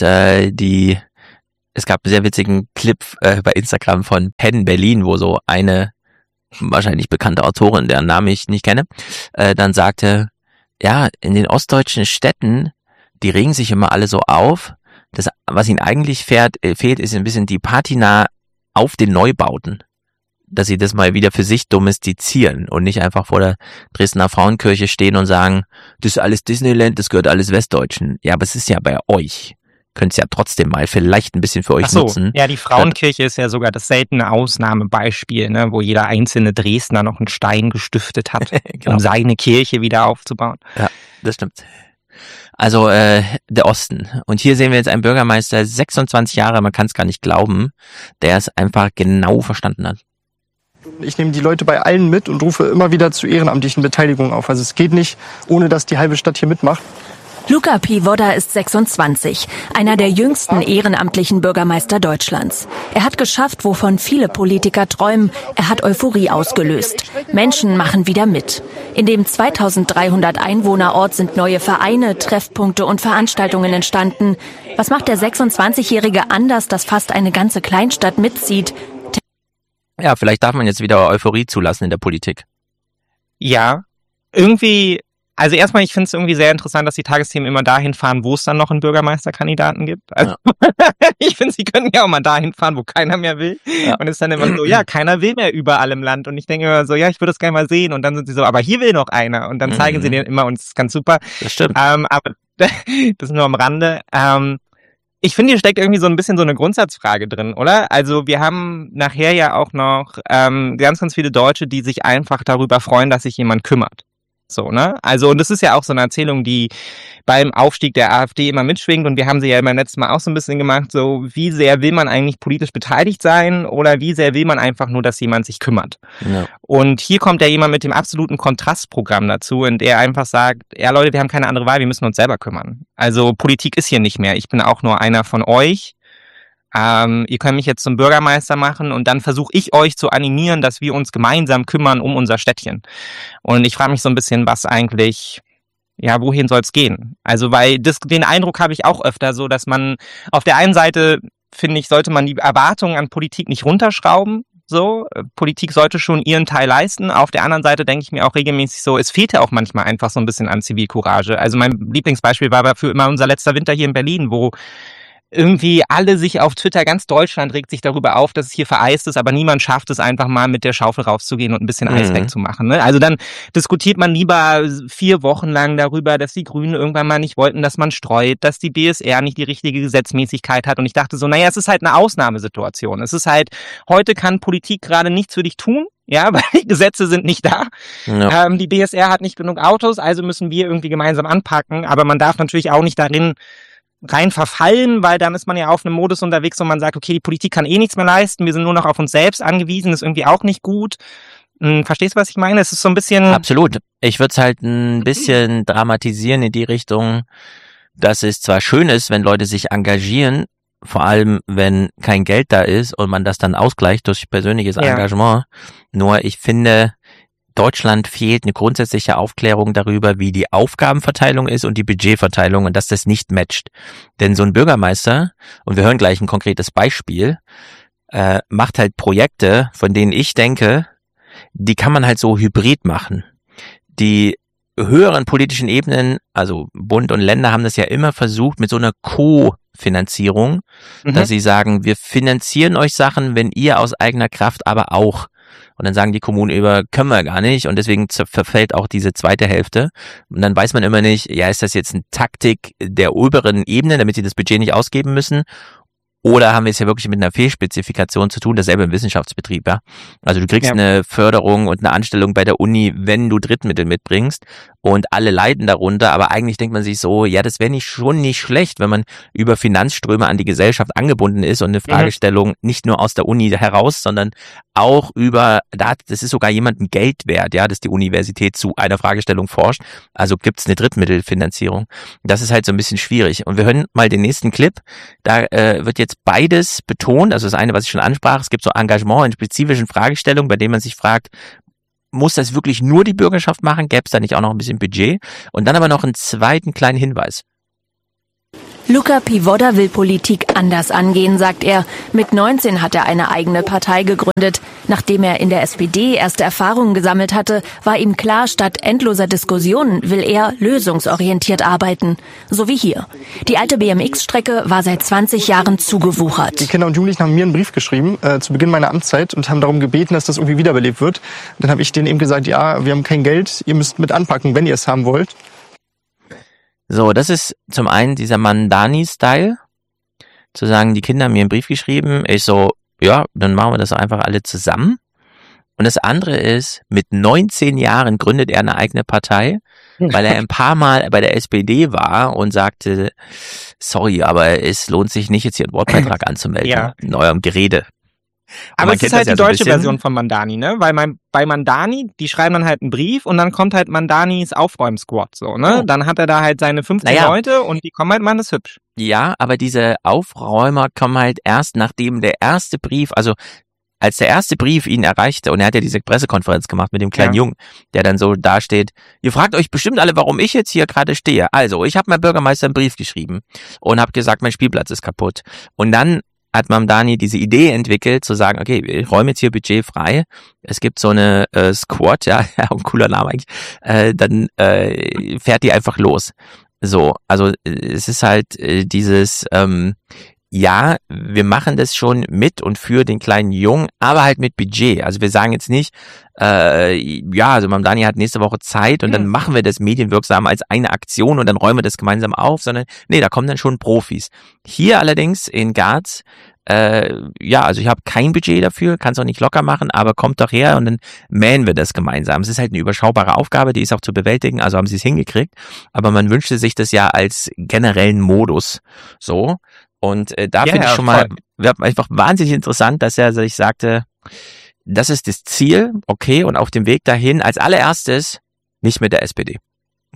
es gab einen sehr witzigen Clip bei Instagram von Penn Berlin, wo so eine wahrscheinlich bekannte Autorin, deren Namen ich nicht kenne, dann sagte, ja, in den ostdeutschen Städten, die regen sich immer alle so auf. Das, was ihnen eigentlich fehlt, ist ein bisschen die Patina auf den Neubauten. Dass sie das mal wieder für sich domestizieren und nicht einfach vor der Dresdner Frauenkirche stehen und sagen, das ist alles Disneyland, das gehört alles Westdeutschen. Ja, aber es ist ja bei euch. Könnt es ja trotzdem mal vielleicht ein bisschen für euch nutzen. Ja, die Frauenkirche ist ja sogar das seltene Ausnahmebeispiel, ne, wo jeder einzelne Dresdner noch einen Stein gestiftet hat, genau, um seine Kirche wieder aufzubauen. Ja, das stimmt. Also der Osten. Und hier sehen wir jetzt einen Bürgermeister, 26 Jahre, man kann es gar nicht glauben, der es einfach genau verstanden hat. Ich nehme die Leute bei allen mit und rufe immer wieder zu ehrenamtlichen Beteiligungen auf. Also es geht nicht, ohne dass die halbe Stadt hier mitmacht. Luca Pivoda ist 26, einer der jüngsten ehrenamtlichen Bürgermeister Deutschlands. Er hat geschafft, wovon viele Politiker träumen. Er hat Euphorie ausgelöst. Menschen machen wieder mit. In dem 2300 Einwohnerort sind neue Vereine, Treffpunkte und Veranstaltungen entstanden. Was macht der 26-Jährige anders, dass fast eine ganze Kleinstadt mitzieht? Ja, vielleicht darf man jetzt wieder Euphorie zulassen in der Politik. Ja, irgendwie. Also erstmal, ich finde es irgendwie sehr interessant, dass die Tagesthemen immer dahin fahren, wo es dann noch einen Bürgermeisterkandidaten gibt. Also ich finde, sie können ja auch mal dahin fahren, wo keiner mehr will. Ja. Und es ist dann immer so, ja, keiner will mehr überall im Land. Und ich denke immer so, ja, ich würde das gerne mal sehen. Und dann sind sie so, aber hier will noch einer. Und dann zeigen sie den immer und es ist ganz super. Das stimmt. Aber das ist nur am Rande. Ich finde, hier steckt irgendwie so ein bisschen so eine Grundsatzfrage drin, oder? Also wir haben nachher ja auch noch ganz, ganz viele Deutsche, die sich einfach darüber freuen, dass sich jemand kümmert. So, ne? Also, und das ist ja auch so eine Erzählung, die beim Aufstieg der AfD immer mitschwingt, und wir haben sie ja beim letzten Mal auch so ein bisschen gemacht, so, wie sehr will man eigentlich politisch beteiligt sein oder wie sehr will man einfach nur, dass jemand sich kümmert? Ja. Und hier kommt ja jemand mit dem absoluten Kontrastprogramm dazu, in der einfach sagt, ja Leute, wir haben keine andere Wahl, wir müssen uns selber kümmern. Also, Politik ist hier nicht mehr, ich bin auch nur einer von euch. ihr könnt mich jetzt zum Bürgermeister machen und dann versuche ich euch zu animieren, dass wir uns gemeinsam kümmern um unser Städtchen. Und ich frage mich so ein bisschen, was eigentlich, ja, wohin soll es gehen? Also, weil den Eindruck habe ich auch öfter so, dass man auf der einen Seite, finde ich, sollte man die Erwartungen an Politik nicht runterschrauben. So, Politik sollte schon ihren Teil leisten. Auf der anderen Seite denke ich mir auch regelmäßig so, es fehlt ja auch manchmal einfach so ein bisschen an Zivilcourage. Also mein Lieblingsbeispiel war dafür immer unser letzter Winter hier in Berlin, wo irgendwie alle sich auf Twitter, ganz Deutschland regt sich darüber auf, dass es hier vereist ist, aber niemand schafft es einfach mal mit der Schaufel rauszugehen und ein bisschen Eis wegzumachen. Ne? Also dann diskutiert man lieber 4 Wochen lang darüber, dass die Grünen irgendwann mal nicht wollten, dass man streut, dass die BSR nicht die richtige Gesetzmäßigkeit hat. Und ich dachte so, naja, es ist halt eine Ausnahmesituation. Es ist halt, heute kann Politik gerade nichts für dich tun. Ja, weil die Gesetze sind nicht da. Ja. Die BSR hat nicht genug Autos, also müssen wir irgendwie gemeinsam anpacken. Aber man darf natürlich auch nicht darin rein verfallen, weil dann ist man ja auf einem Modus unterwegs, wo man sagt, okay, die Politik kann eh nichts mehr leisten, wir sind nur noch auf uns selbst angewiesen, ist irgendwie auch nicht gut. Verstehst du, was ich meine? Es ist so ein bisschen... Absolut. Ich würde es halt ein bisschen dramatisieren in die Richtung, dass es zwar schön ist, wenn Leute sich engagieren, vor allem wenn kein Geld da ist und man das dann ausgleicht durch persönliches Engagement. Nur ich finde, Deutschland fehlt eine grundsätzliche Aufklärung darüber, wie die Aufgabenverteilung ist und die Budgetverteilung und dass das nicht matcht. Denn so ein Bürgermeister, und wir hören gleich ein konkretes Beispiel, macht halt Projekte, von denen ich denke, die kann man halt so hybrid machen. Die höheren politischen Ebenen, also Bund und Länder, haben das ja immer versucht mit so einer Co-Finanzierung, dass sie sagen, wir finanzieren euch Sachen, wenn ihr aus eigener Kraft aber auch. Und dann sagen die Kommunen können wir gar nicht und deswegen verfällt auch diese zweite Hälfte. Und dann weiß man immer nicht, ja, ist das jetzt eine Taktik der oberen Ebene, damit sie das Budget nicht ausgeben müssen? Oder haben wir es ja wirklich mit einer Fehlspezifikation zu tun, dasselbe im Wissenschaftsbetrieb, ja? Also du kriegst eine Förderung und eine Anstellung bei der Uni, wenn du Drittmittel mitbringst und alle leiden darunter, aber eigentlich denkt man sich so, ja, das wäre schon nicht schlecht, wenn man über Finanzströme an die Gesellschaft angebunden ist und eine Fragestellung nicht nur aus der Uni heraus, sondern auch das ist sogar jemandem Geld wert, ja, dass die Universität zu einer Fragestellung forscht. Also gibt's eine Drittmittelfinanzierung. Das ist halt so ein bisschen schwierig. Und wir hören mal den nächsten Clip. Da wird jetzt beides betont. Also das eine, was ich schon ansprach, es gibt so Engagement in spezifischen Fragestellungen, bei denen man sich fragt, muss das wirklich nur die Bürgerschaft machen? Gäbe es da nicht auch noch ein bisschen Budget? Und dann aber noch einen zweiten kleinen Hinweis. Luca Pivoda will Politik anders angehen, sagt er. Mit 19 hat er eine eigene Partei gegründet. Nachdem er in der SPD erste Erfahrungen gesammelt hatte, war ihm klar, statt endloser Diskussionen will er lösungsorientiert arbeiten. So wie hier. Die alte BMX-Strecke war seit 20 Jahren zugewuchert. Die Kinder und Jugendlichen haben mir einen Brief geschrieben zu Beginn meiner Amtszeit und haben darum gebeten, dass das irgendwie wiederbelebt wird. Dann habe ich denen eben gesagt, ja, wir haben kein Geld, ihr müsst mit anpacken, wenn ihr es haben wollt. So, das ist zum einen dieser Mandani-Style, zu sagen, die Kinder haben mir einen Brief geschrieben, ich so, ja, dann machen wir das einfach alle zusammen. Und das andere ist, mit 19 Jahren gründet er eine eigene Partei, weil er ein paar Mal bei der SPD war und sagte, sorry, aber es lohnt sich nicht, jetzt hier einen Wortbeitrag anzumelden in eurem Gerede. Aber es ist halt die deutsche Version von Mandani, ne? Weil bei Mandani, die schreiben dann halt einen Brief und dann kommt halt Mandanis Aufräumsquad, so, ne? Dann hat er da halt seine 15 Leute und die kommen halt, man ist hübsch. Ja, aber diese Aufräumer kommen halt erst, nachdem der erste Brief, also als der erste Brief ihn erreichte, und er hat ja diese Pressekonferenz gemacht mit dem kleinen Jungen, der dann so dasteht, ihr fragt euch bestimmt alle, warum ich jetzt hier gerade stehe. Also, ich habe meinem Bürgermeister einen Brief geschrieben und habe gesagt, mein Spielplatz ist kaputt. Und dann hat Mamdani diese Idee entwickelt, zu sagen, okay, wir räumen jetzt hier Budget frei. Es gibt so eine Squad, ja, ein cooler Name eigentlich. Dann fährt die einfach los. So, also es ist halt dieses, ja, wir machen das schon mit und für den kleinen Jungen, aber halt mit Budget. Also wir sagen jetzt nicht, also Mamdani hat nächste Woche Zeit und dann machen wir das medienwirksam als eine Aktion und dann räumen wir das gemeinsam auf, sondern nee, da kommen dann schon Profis. Hier allerdings in Garz, also ich habe kein Budget dafür, kann es auch nicht locker machen, aber kommt doch her und dann mähen wir das gemeinsam. Es ist halt eine überschaubare Aufgabe, die ist auch zu bewältigen, also haben sie es hingekriegt, aber man wünschte sich das ja als generellen Modus so. Und da finde ich schon mal einfach wahnsinnig interessant, dass er sich sagte, das ist das Ziel, okay, und auf dem Weg dahin als allererstes nicht mit der SPD.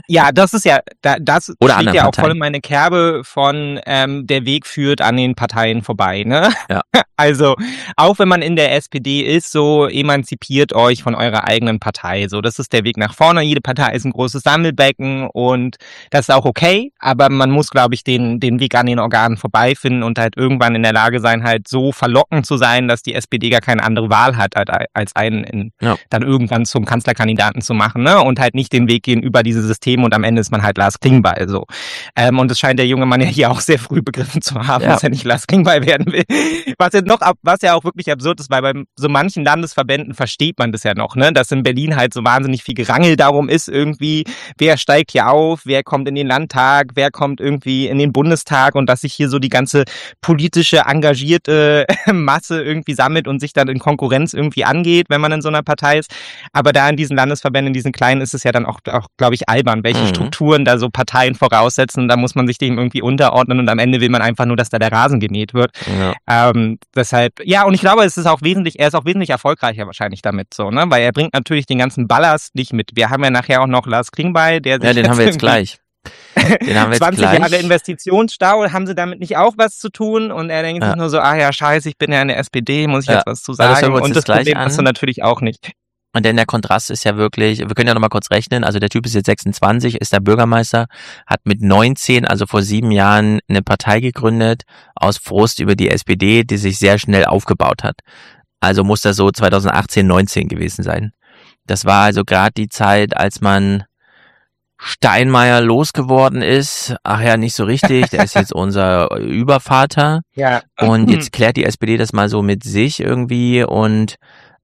Ja, das ist ja, das Oder schlägt ja auch Parteien. voll in meine Kerbe von der Weg führt an den Parteien vorbei, ne? Ja. Also, auch wenn man in der SPD ist, so emanzipiert euch von eurer eigenen Partei. So, das ist der Weg nach vorne. Jede Partei ist ein großes Sammelbecken und das ist auch okay, aber man muss, glaube ich, den Weg an den Organen vorbeifinden und halt irgendwann in der Lage sein, halt so verlockend zu sein, dass die SPD gar keine andere Wahl hat, als einen dann irgendwann zum Kanzlerkandidaten zu machen, ne? Und halt nicht den Weg gehen über diese Systeme und am Ende ist man halt Lars Klingbeil, so. Und das scheint der junge Mann ja hier auch sehr früh begriffen zu haben, dass er nicht Lars Klingbeil werden will. Was ja auch wirklich absurd ist, weil bei so manchen Landesverbänden versteht man das ja noch, ne? Dass in Berlin halt so wahnsinnig viel Gerangel darum ist, irgendwie, wer steigt hier auf, wer kommt in den Landtag, wer kommt irgendwie in den Bundestag und dass sich hier so die ganze politische, engagierte Masse irgendwie sammelt und sich dann in Konkurrenz irgendwie angeht, wenn man in so einer Partei ist. Aber da in diesen Landesverbänden, in diesen kleinen, ist es ja dann auch glaube ich, albern, welche Strukturen da so Parteien voraussetzen. Da muss man sich dem irgendwie unterordnen und am Ende will man einfach nur, dass da der Rasen gemäht wird. Ja. Deshalb, ja, und ich glaube, er ist auch wesentlich erfolgreicher wahrscheinlich damit, so, ne? Weil er bringt natürlich den ganzen Ballast nicht mit. Wir haben ja nachher auch noch Lars Klingbeil, der sich den haben wir jetzt gleich. Den haben wir 20 jetzt gleich. Jahre Investitionsstau, haben sie damit nicht auch was zu tun? Und er denkt sich nur so, scheiße, ich bin ja in der SPD, muss ich jetzt was zu sagen? Und das Problem hast du natürlich auch nicht. Und denn der Kontrast ist ja wirklich, wir können ja nochmal kurz rechnen, also der Typ ist jetzt 26, ist der Bürgermeister, hat mit 19, also vor 7 Jahren, eine Partei gegründet, aus Frust über die SPD, die sich sehr schnell aufgebaut hat. Also muss das so 2018, 19 gewesen sein. Das war also gerade die Zeit, als man Steinmeier losgeworden ist. Ach ja, nicht so richtig, der ist jetzt unser Übervater. Ja. Und jetzt klärt die SPD das mal so mit sich irgendwie und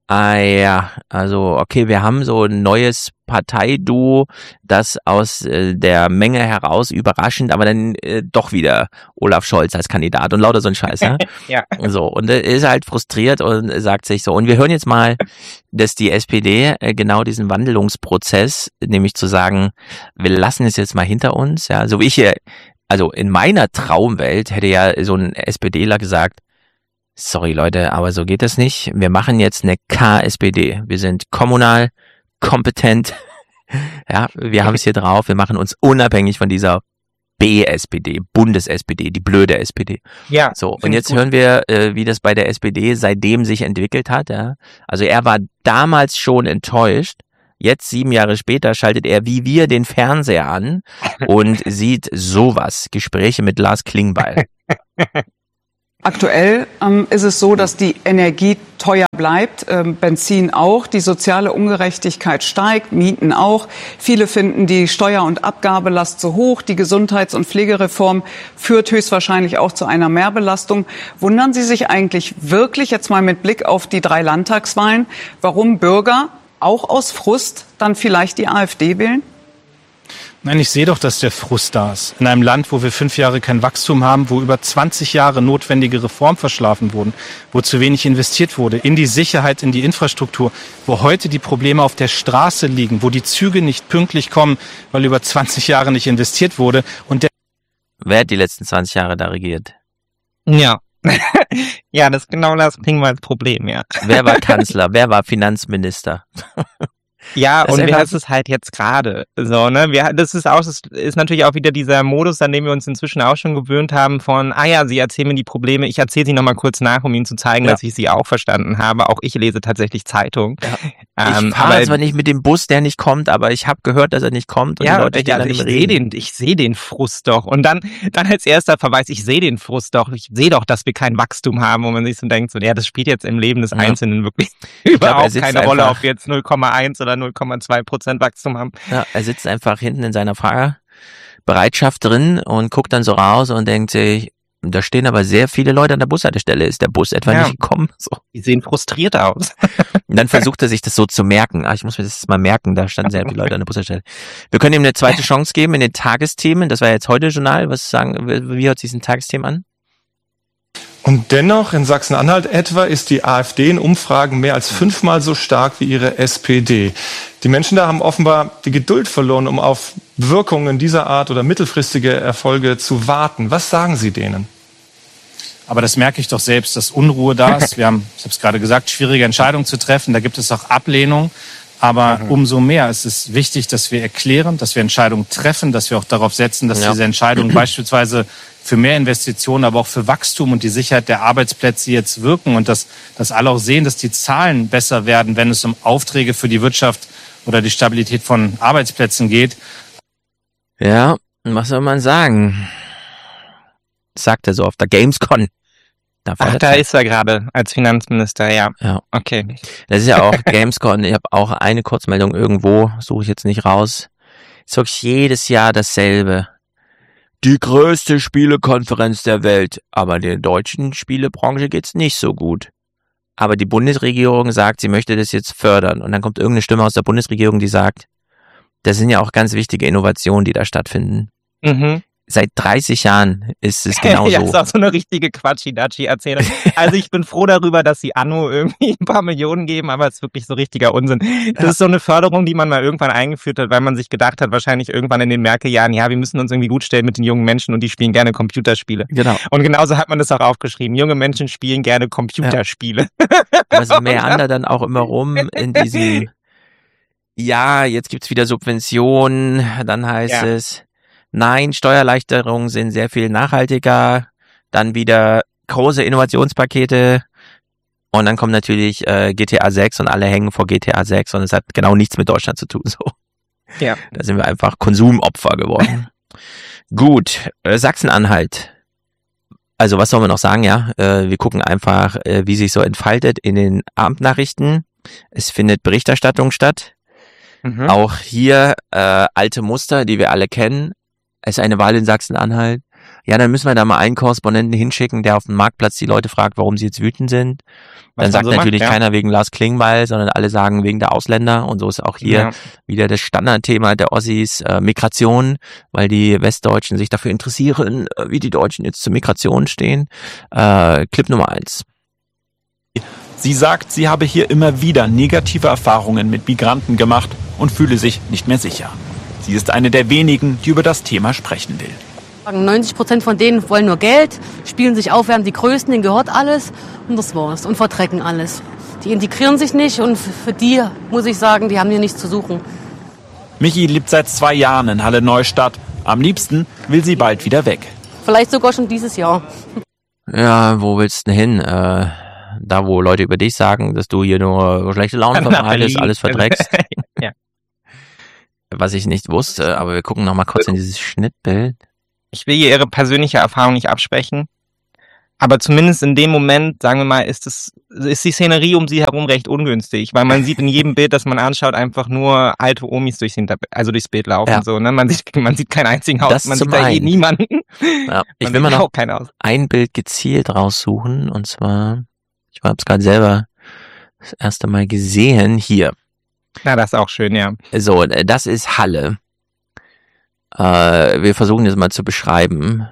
also okay, wir haben so ein neues Parteiduo, das aus der Menge heraus überraschend, aber dann doch wieder Olaf Scholz als Kandidat und lauter so ein Scheiß, ja? Ja. So, und er ist halt frustriert und sagt sich so, und wir hören jetzt mal, dass die SPD genau diesen Wandelungsprozess, nämlich zu sagen, wir lassen es jetzt mal hinter uns, ja, so wie ich hier, also in meiner Traumwelt hätte ja so ein SPDler gesagt, sorry Leute, aber so geht das nicht. Wir machen jetzt eine KSPD. Wir sind kommunal kompetent. Ja, wir haben es hier drauf. Wir machen uns unabhängig von dieser BSPD, Bundes-SPD, die blöde SPD. Ja. So, und jetzt hören wir, wie das bei der SPD seitdem sich entwickelt hat. Ja. Also er war damals schon enttäuscht. Jetzt 7 Jahre später schaltet er wie wir den Fernseher an und sieht sowas. Gespräche mit Lars Klingbeil. Aktuell ist es so, dass die Energie teuer bleibt, Benzin auch, die soziale Ungerechtigkeit steigt, Mieten auch. Viele finden die Steuer- und Abgabelast zu hoch. Die Gesundheits- und Pflegereform führt höchstwahrscheinlich auch zu einer Mehrbelastung. Wundern Sie sich eigentlich wirklich, jetzt mal mit Blick auf die 3 Landtagswahlen, warum Bürger auch aus Frust dann vielleicht die AfD wählen? Nein, ich sehe doch, dass der Frust da ist. In einem Land, wo wir 5 Jahre kein Wachstum haben, wo über 20 Jahre notwendige Reformen verschlafen wurden, wo zu wenig investiert wurde, in die Sicherheit, in die Infrastruktur, wo heute die Probleme auf der Straße liegen, wo die Züge nicht pünktlich kommen, weil über 20 Jahre nicht investiert wurde. Und Wer hat die letzten 20 Jahre da regiert? Ja. Ja, das ist genau das Klingbeils Problem, ja. Wer war Kanzler? Wer war Finanzminister? Ja, Das und ist wer einfach- ist es halt jetzt gerade? So, ne? Das ist natürlich auch wieder dieser Modus, an dem wir uns inzwischen auch schon gewöhnt haben von, sie erzählen mir die Probleme, ich erzähle sie nochmal kurz nach, um ihnen zu zeigen, dass ich sie auch verstanden habe. Auch ich lese tatsächlich Zeitung. Ich fahre zwar nicht mit dem Bus, der nicht kommt, aber ich habe gehört, dass er nicht kommt und die Leute stehen dann im Regen. ich sehe den Frust doch. Und dann als erster Verweis, ich sehe den Frust doch. Ich sehe doch, dass wir kein Wachstum haben, wo man sich so denkt, so, ja, das spielt jetzt im Leben des Einzelnen wirklich überhaupt keine Rolle, ob wir jetzt 0,1 oder 0,2% Wachstum haben. Ja, er sitzt einfach hinten in seiner Fahrbereitschaft drin und guckt dann so raus und denkt sich, da stehen aber sehr viele Leute an der Bushaltestelle. Ist der Bus etwa nicht gekommen? So. Die sehen frustriert aus. Und dann versucht er sich das so zu merken. Ich muss mir das mal merken, da standen sehr viele Leute an der Bushaltestelle. Wir können ihm eine zweite Chance geben in den Tagesthemen. Das war jetzt heute Journal. Wie hört sich ein Tagesthema an? Und dennoch, in Sachsen-Anhalt etwa, ist die AfD in Umfragen mehr als 5-mal so stark wie ihre SPD. Die Menschen da haben offenbar die Geduld verloren, um auf Wirkungen dieser Art oder mittelfristige Erfolge zu warten. Was sagen Sie denen? Aber das merke ich doch selbst, dass Unruhe da ist. Wir haben, ich habe es gerade gesagt, schwierige Entscheidungen zu treffen. Da gibt es auch Ablehnung. Aber umso mehr ist es wichtig, dass wir erklären, dass wir Entscheidungen treffen, dass wir auch darauf setzen, dass diese Entscheidungen beispielsweise für mehr Investitionen, aber auch für Wachstum und die Sicherheit der Arbeitsplätze jetzt wirken und dass alle auch sehen, dass die Zahlen besser werden, wenn es um Aufträge für die Wirtschaft oder die Stabilität von Arbeitsplätzen geht. Ja, was soll man sagen? Sagt er so auf der Gamescom. Da ist er gerade als Finanzminister, ja. Okay. Das ist ja auch Gamescom. Ich habe auch eine Kurzmeldung irgendwo, suche ich jetzt nicht raus. Ist wirklich jedes Jahr dasselbe. Die größte Spielekonferenz der Welt. Aber der deutschen Spielebranche geht's nicht so gut. Aber die Bundesregierung sagt, sie möchte das jetzt fördern. Und dann kommt irgendeine Stimme aus der Bundesregierung, die sagt, das sind ja auch ganz wichtige Innovationen, die da stattfinden. Mhm. Seit 30 Jahren ist es genau so. Ja, ist auch so eine richtige Quatschi-Datschi-Erzählung. Also ich bin froh darüber, dass sie Anno irgendwie ein paar Millionen geben, aber es ist wirklich so richtiger Unsinn. Das ist so eine Förderung, die man mal irgendwann eingeführt hat, weil man sich gedacht hat, wahrscheinlich irgendwann in den Merkel-Jahren, ja, wir müssen uns irgendwie gut stellen mit den jungen Menschen und die spielen gerne Computerspiele. Genau. Und genauso hat man das auch aufgeschrieben. Junge Menschen spielen gerne Computerspiele. Aber es meandert dann auch immer rum in diesem, ja, jetzt gibt's wieder Subventionen, dann heißt es, nein, Steuererleichterungen sind sehr viel nachhaltiger, dann wieder große Innovationspakete und dann kommt natürlich GTA 6 und alle hängen vor GTA 6 und es hat genau nichts mit Deutschland zu tun. So. Ja. Da sind wir einfach Konsumopfer geworden. Gut, Sachsen-Anhalt. Also was sollen wir noch sagen, ja? Wir gucken einfach, wie sich so entfaltet in den Abendnachrichten. Es findet Berichterstattung statt. Mhm. Auch hier alte Muster, die wir alle kennen. Es ist eine Wahl in Sachsen-Anhalt. Ja, dann müssen wir da mal einen Korrespondenten hinschicken, der auf dem Marktplatz die Leute fragt, warum sie jetzt wütend sind. Dann sagt natürlich keiner wegen Lars Klingbeil, sondern alle sagen wegen der Ausländer. Und so ist auch hier wieder das Standardthema der Ossis, Migration, weil die Westdeutschen sich dafür interessieren, wie die Deutschen jetzt zur Migration stehen. Clip Nummer 1. Sie sagt, sie habe hier immer wieder negative Erfahrungen mit Migranten gemacht und fühle sich nicht mehr sicher. Sie ist eine der wenigen, die über das Thema sprechen will. 90% von denen wollen nur Geld, spielen sich auf, werden die Größten, denen gehört alles und das war's. Und verdrecken alles. Die integrieren sich nicht und für die, muss ich sagen, die haben hier nichts zu suchen. Michi lebt seit 2 Jahren in Halle-Neustadt. Am liebsten will sie bald wieder weg. Vielleicht sogar schon dieses Jahr. Ja, wo willst du denn hin? Da, wo Leute über dich sagen, dass du hier nur schlechte Laune verbreitest, alles verdreckst. Ja. Was ich nicht wusste, aber wir gucken noch mal kurz in dieses Schnittbild. Ich will ihr ihre persönliche Erfahrung nicht absprechen, aber zumindest in dem Moment, sagen wir mal, ist die Szenerie um sie herum recht ungünstig, weil man sieht in jedem Bild, das man anschaut, einfach nur alte Omis durchs Bild laufen. Ja. So, ne? Man sieht keinen einzigen Haus, man sieht da niemanden. Ja. Ich will mal noch ein Bild gezielt raussuchen, und zwar, ich habe es gerade selber das erste Mal gesehen, hier. Na, das ist auch schön, ja. So, das ist Halle. Wir versuchen das mal zu beschreiben.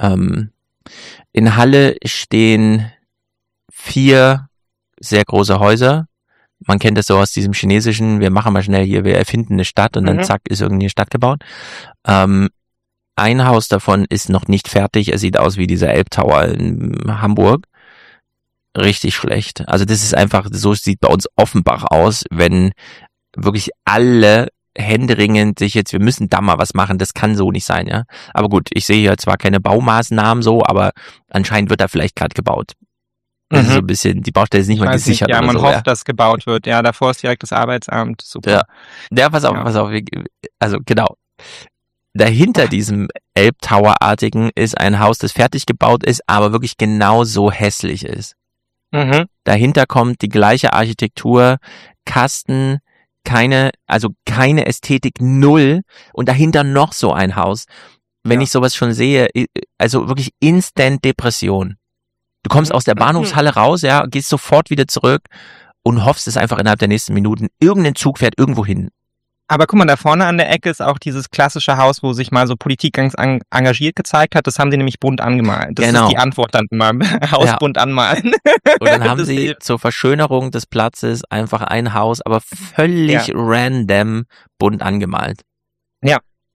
In Halle stehen 4 sehr große Häuser. Man kennt das so aus diesem chinesischen, wir machen mal schnell hier, wir erfinden eine Stadt und dann zack, ist irgendeine Stadt gebaut. Ein Haus davon ist noch nicht fertig. Es sieht aus wie dieser Elbtower in Hamburg. Richtig schlecht. Also das ist einfach, so sieht bei uns Offenbach aus, wenn wirklich alle händeringend sich jetzt, wir müssen da mal was machen, das kann so nicht sein, ja. Aber gut, ich sehe hier zwar keine Baumaßnahmen so, aber anscheinend wird da vielleicht gerade gebaut. Das ist so ein bisschen, die Baustelle ist nicht mal gesichert. Ja, oder man so, hofft, dass gebaut wird. Ja, davor ist direkt das Arbeitsamt. Super. Ja, pass auf. Also genau. Dahinter diesem Elbtower-artigen ist ein Haus, das fertig gebaut ist, aber wirklich genauso hässlich ist. Mhm. Dahinter kommt die gleiche Architektur, Kasten, keine Ästhetik, 0, und dahinter noch so ein Haus. Wenn ich sowas schon sehe, also wirklich Instant Depression. Du kommst aus der Bahnhofshalle raus, ja, gehst sofort wieder zurück und hoffst es einfach innerhalb der nächsten Minuten. Irgendein Zug fährt irgendwo hin. Aber guck mal, da vorne an der Ecke ist auch dieses klassische Haus, wo sich mal so Politik ganz engagiert gezeigt hat. Das haben die nämlich bunt angemalt. Das ist die Antwort dann immer. Haus bunt anmalen. Und dann haben sie zur Verschönerung des Platzes einfach ein Haus, aber völlig random bunt angemalt. Ja.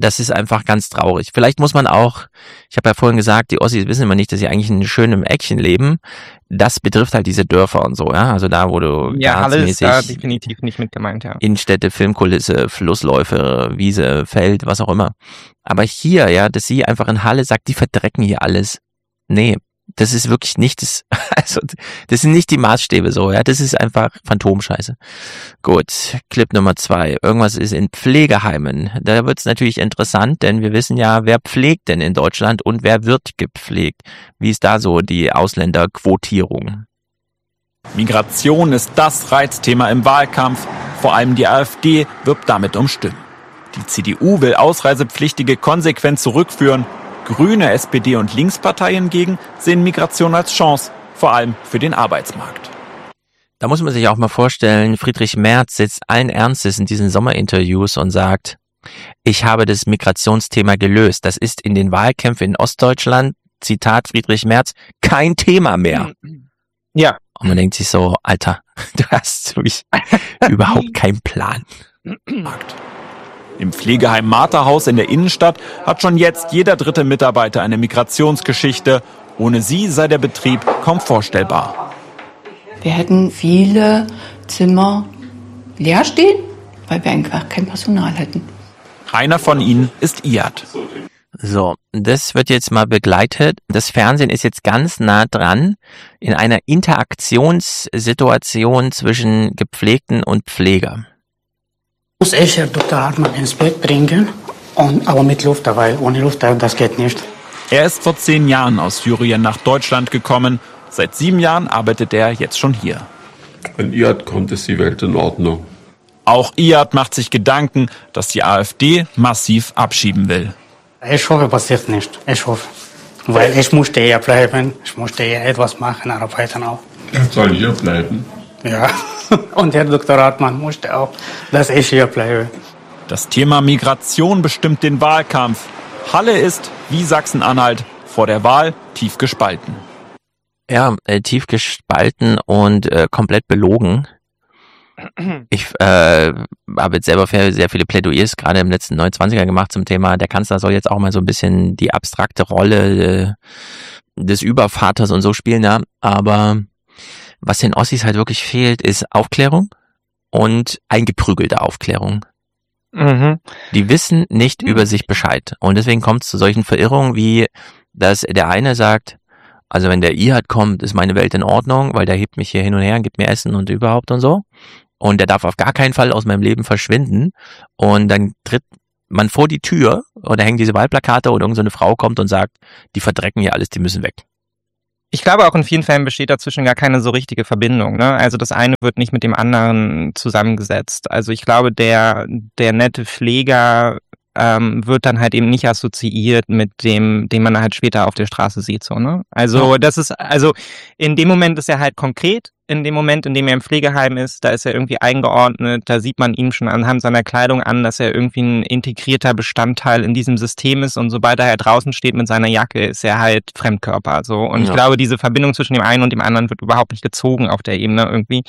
das ist einfach ganz traurig. Vielleicht muss man auch, ich habe ja vorhin gesagt, die Ossis wissen immer nicht, dass sie eigentlich in schönem Eckchen leben. Das betrifft halt diese Dörfer und so, ja. Also da, wo du Halle ist da definitiv nicht mit gemeint, ja. Innenstädte, Filmkulisse, Flussläufe, Wiese, Feld, was auch immer. Aber hier, ja, dass sie einfach in Halle sagt, die verdrecken hier alles. Nee, das ist wirklich nicht das, also das sind nicht die Maßstäbe so, ja, das ist einfach Phantomscheiße. Gut, Clip Nummer 2. Irgendwas ist in Pflegeheimen. Da wird's natürlich interessant, denn wir wissen ja, wer pflegt denn in Deutschland und wer wird gepflegt? Wie ist da so die Ausländerquotierung? Migration ist das Reizthema im Wahlkampf. Vor allem die AfD wirbt damit um Stimmen. Die CDU will Ausreisepflichtige konsequent zurückführen. Grüne, SPD und Linksparteien hingegen sehen Migration als Chance, vor allem für den Arbeitsmarkt. Da muss man sich auch mal vorstellen, Friedrich Merz sitzt allen Ernstes in diesen Sommerinterviews und sagt, ich habe das Migrationsthema gelöst. Das ist in den Wahlkämpfen in Ostdeutschland, Zitat Friedrich Merz, kein Thema mehr. Ja. Und man denkt sich so, Alter, du hast wirklich überhaupt keinen Plan. Im Pflegeheim Marterhaus in der Innenstadt hat schon jetzt jeder dritte Mitarbeiter eine Migrationsgeschichte. Ohne sie sei der Betrieb kaum vorstellbar. Wir hätten viele Zimmer leer stehen, weil wir einfach kein Personal hätten. Einer von ihnen ist Iyad. So, das wird jetzt mal begleitet. Das Fernsehen ist jetzt ganz nah dran in einer Interaktionssituation zwischen Gepflegten und Pfleger. Muss ich Dr. Hartmann ins Bett bringen, aber mit Luft, weil ohne Luft, das geht nicht. Er ist vor 10 Jahren aus Syrien nach Deutschland gekommen. Seit 7 Jahren arbeitet er jetzt schon hier. Wenn Iyad kommt, ist die Welt in Ordnung. Auch Iyad macht sich Gedanken, dass die AfD massiv abschieben will. Ich hoffe, passiert nicht. Ich hoffe. Weil ich musste hier bleiben. Ich musste hier etwas machen, arbeiten auch. Er soll hier bleiben. Ja, und der Dr. Hartmann musste auch, dass ich hier bleibe. Das Thema Migration bestimmt den Wahlkampf. Halle ist, wie Sachsen-Anhalt, vor der Wahl tief gespalten. Ja, tief gespalten und komplett belogen. Ich habe jetzt selber sehr viele Plädoyers gerade im letzten 29er gemacht zum Thema, der Kanzler soll jetzt auch mal so ein bisschen die abstrakte Rolle des Übervaters und so spielen, ja, aber was den Ossis halt wirklich fehlt, ist Aufklärung und eingeprügelte Aufklärung. Mhm. Die wissen nicht über sich Bescheid. Und deswegen kommt es zu solchen Verirrungen, wie dass der eine sagt, also wenn der Iyad kommt, ist meine Welt in Ordnung, weil der hebt mich hier hin und her und gibt mir Essen und überhaupt und so. Und der darf auf gar keinen Fall aus meinem Leben verschwinden. Und dann tritt man vor die Tür oder hängen diese Wahlplakate und irgend so eine Frau kommt und sagt, die verdrecken hier alles, die müssen weg. Ich glaube auch in vielen Fällen besteht dazwischen gar keine so richtige Verbindung, ne? Also das eine wird nicht mit dem anderen zusammengesetzt. Also ich glaube, der nette Pfleger wird dann halt eben nicht assoziiert mit dem, den man halt später auf der Straße sieht, so, ne? Also das ist, also in dem Moment ist er halt konkret. In dem Moment, in dem er im Pflegeheim ist, da ist er irgendwie eingeordnet, da sieht man ihm schon anhand seiner Kleidung an, dass er irgendwie ein integrierter Bestandteil in diesem System ist und sobald er halt draußen steht mit seiner Jacke, ist er halt Fremdkörper, so. Und ich glaube, diese Verbindung zwischen dem einen und dem anderen wird überhaupt nicht gezogen auf der Ebene irgendwie.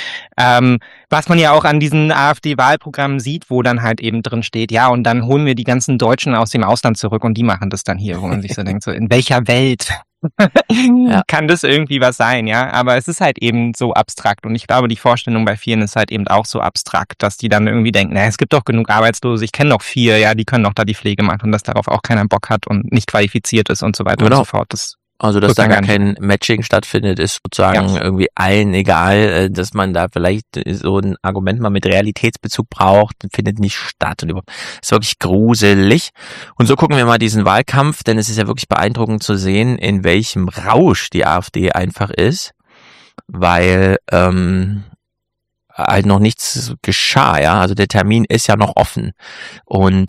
Was man ja auch an diesen AfD-Wahlprogrammen sieht, wo dann halt eben drin steht, ja, und dann holen wir die ganzen Deutschen aus dem Ausland zurück und die machen das dann hier, wo man sich so denkt, so, in welcher Welt kann das irgendwie was sein, ja, aber es ist halt eben so abstrakt und ich glaube, die Vorstellung bei vielen ist halt eben auch so abstrakt, dass die dann irgendwie denken, es gibt doch genug Arbeitslose, ich kenne doch 4, ja, die können doch da die Pflege machen und dass darauf auch keiner Bock hat und nicht qualifiziert ist und so weiter und so fort. Also, dass da gar kein Matching stattfindet, ist sozusagen irgendwie allen egal, dass man da vielleicht so ein Argument mal mit Realitätsbezug braucht, findet nicht statt und überhaupt. Ist wirklich gruselig. Und so gucken wir mal diesen Wahlkampf, denn es ist ja wirklich beeindruckend zu sehen, in welchem Rausch die AfD einfach ist, weil halt noch nichts geschah, ja. Also der Termin ist ja noch offen. Und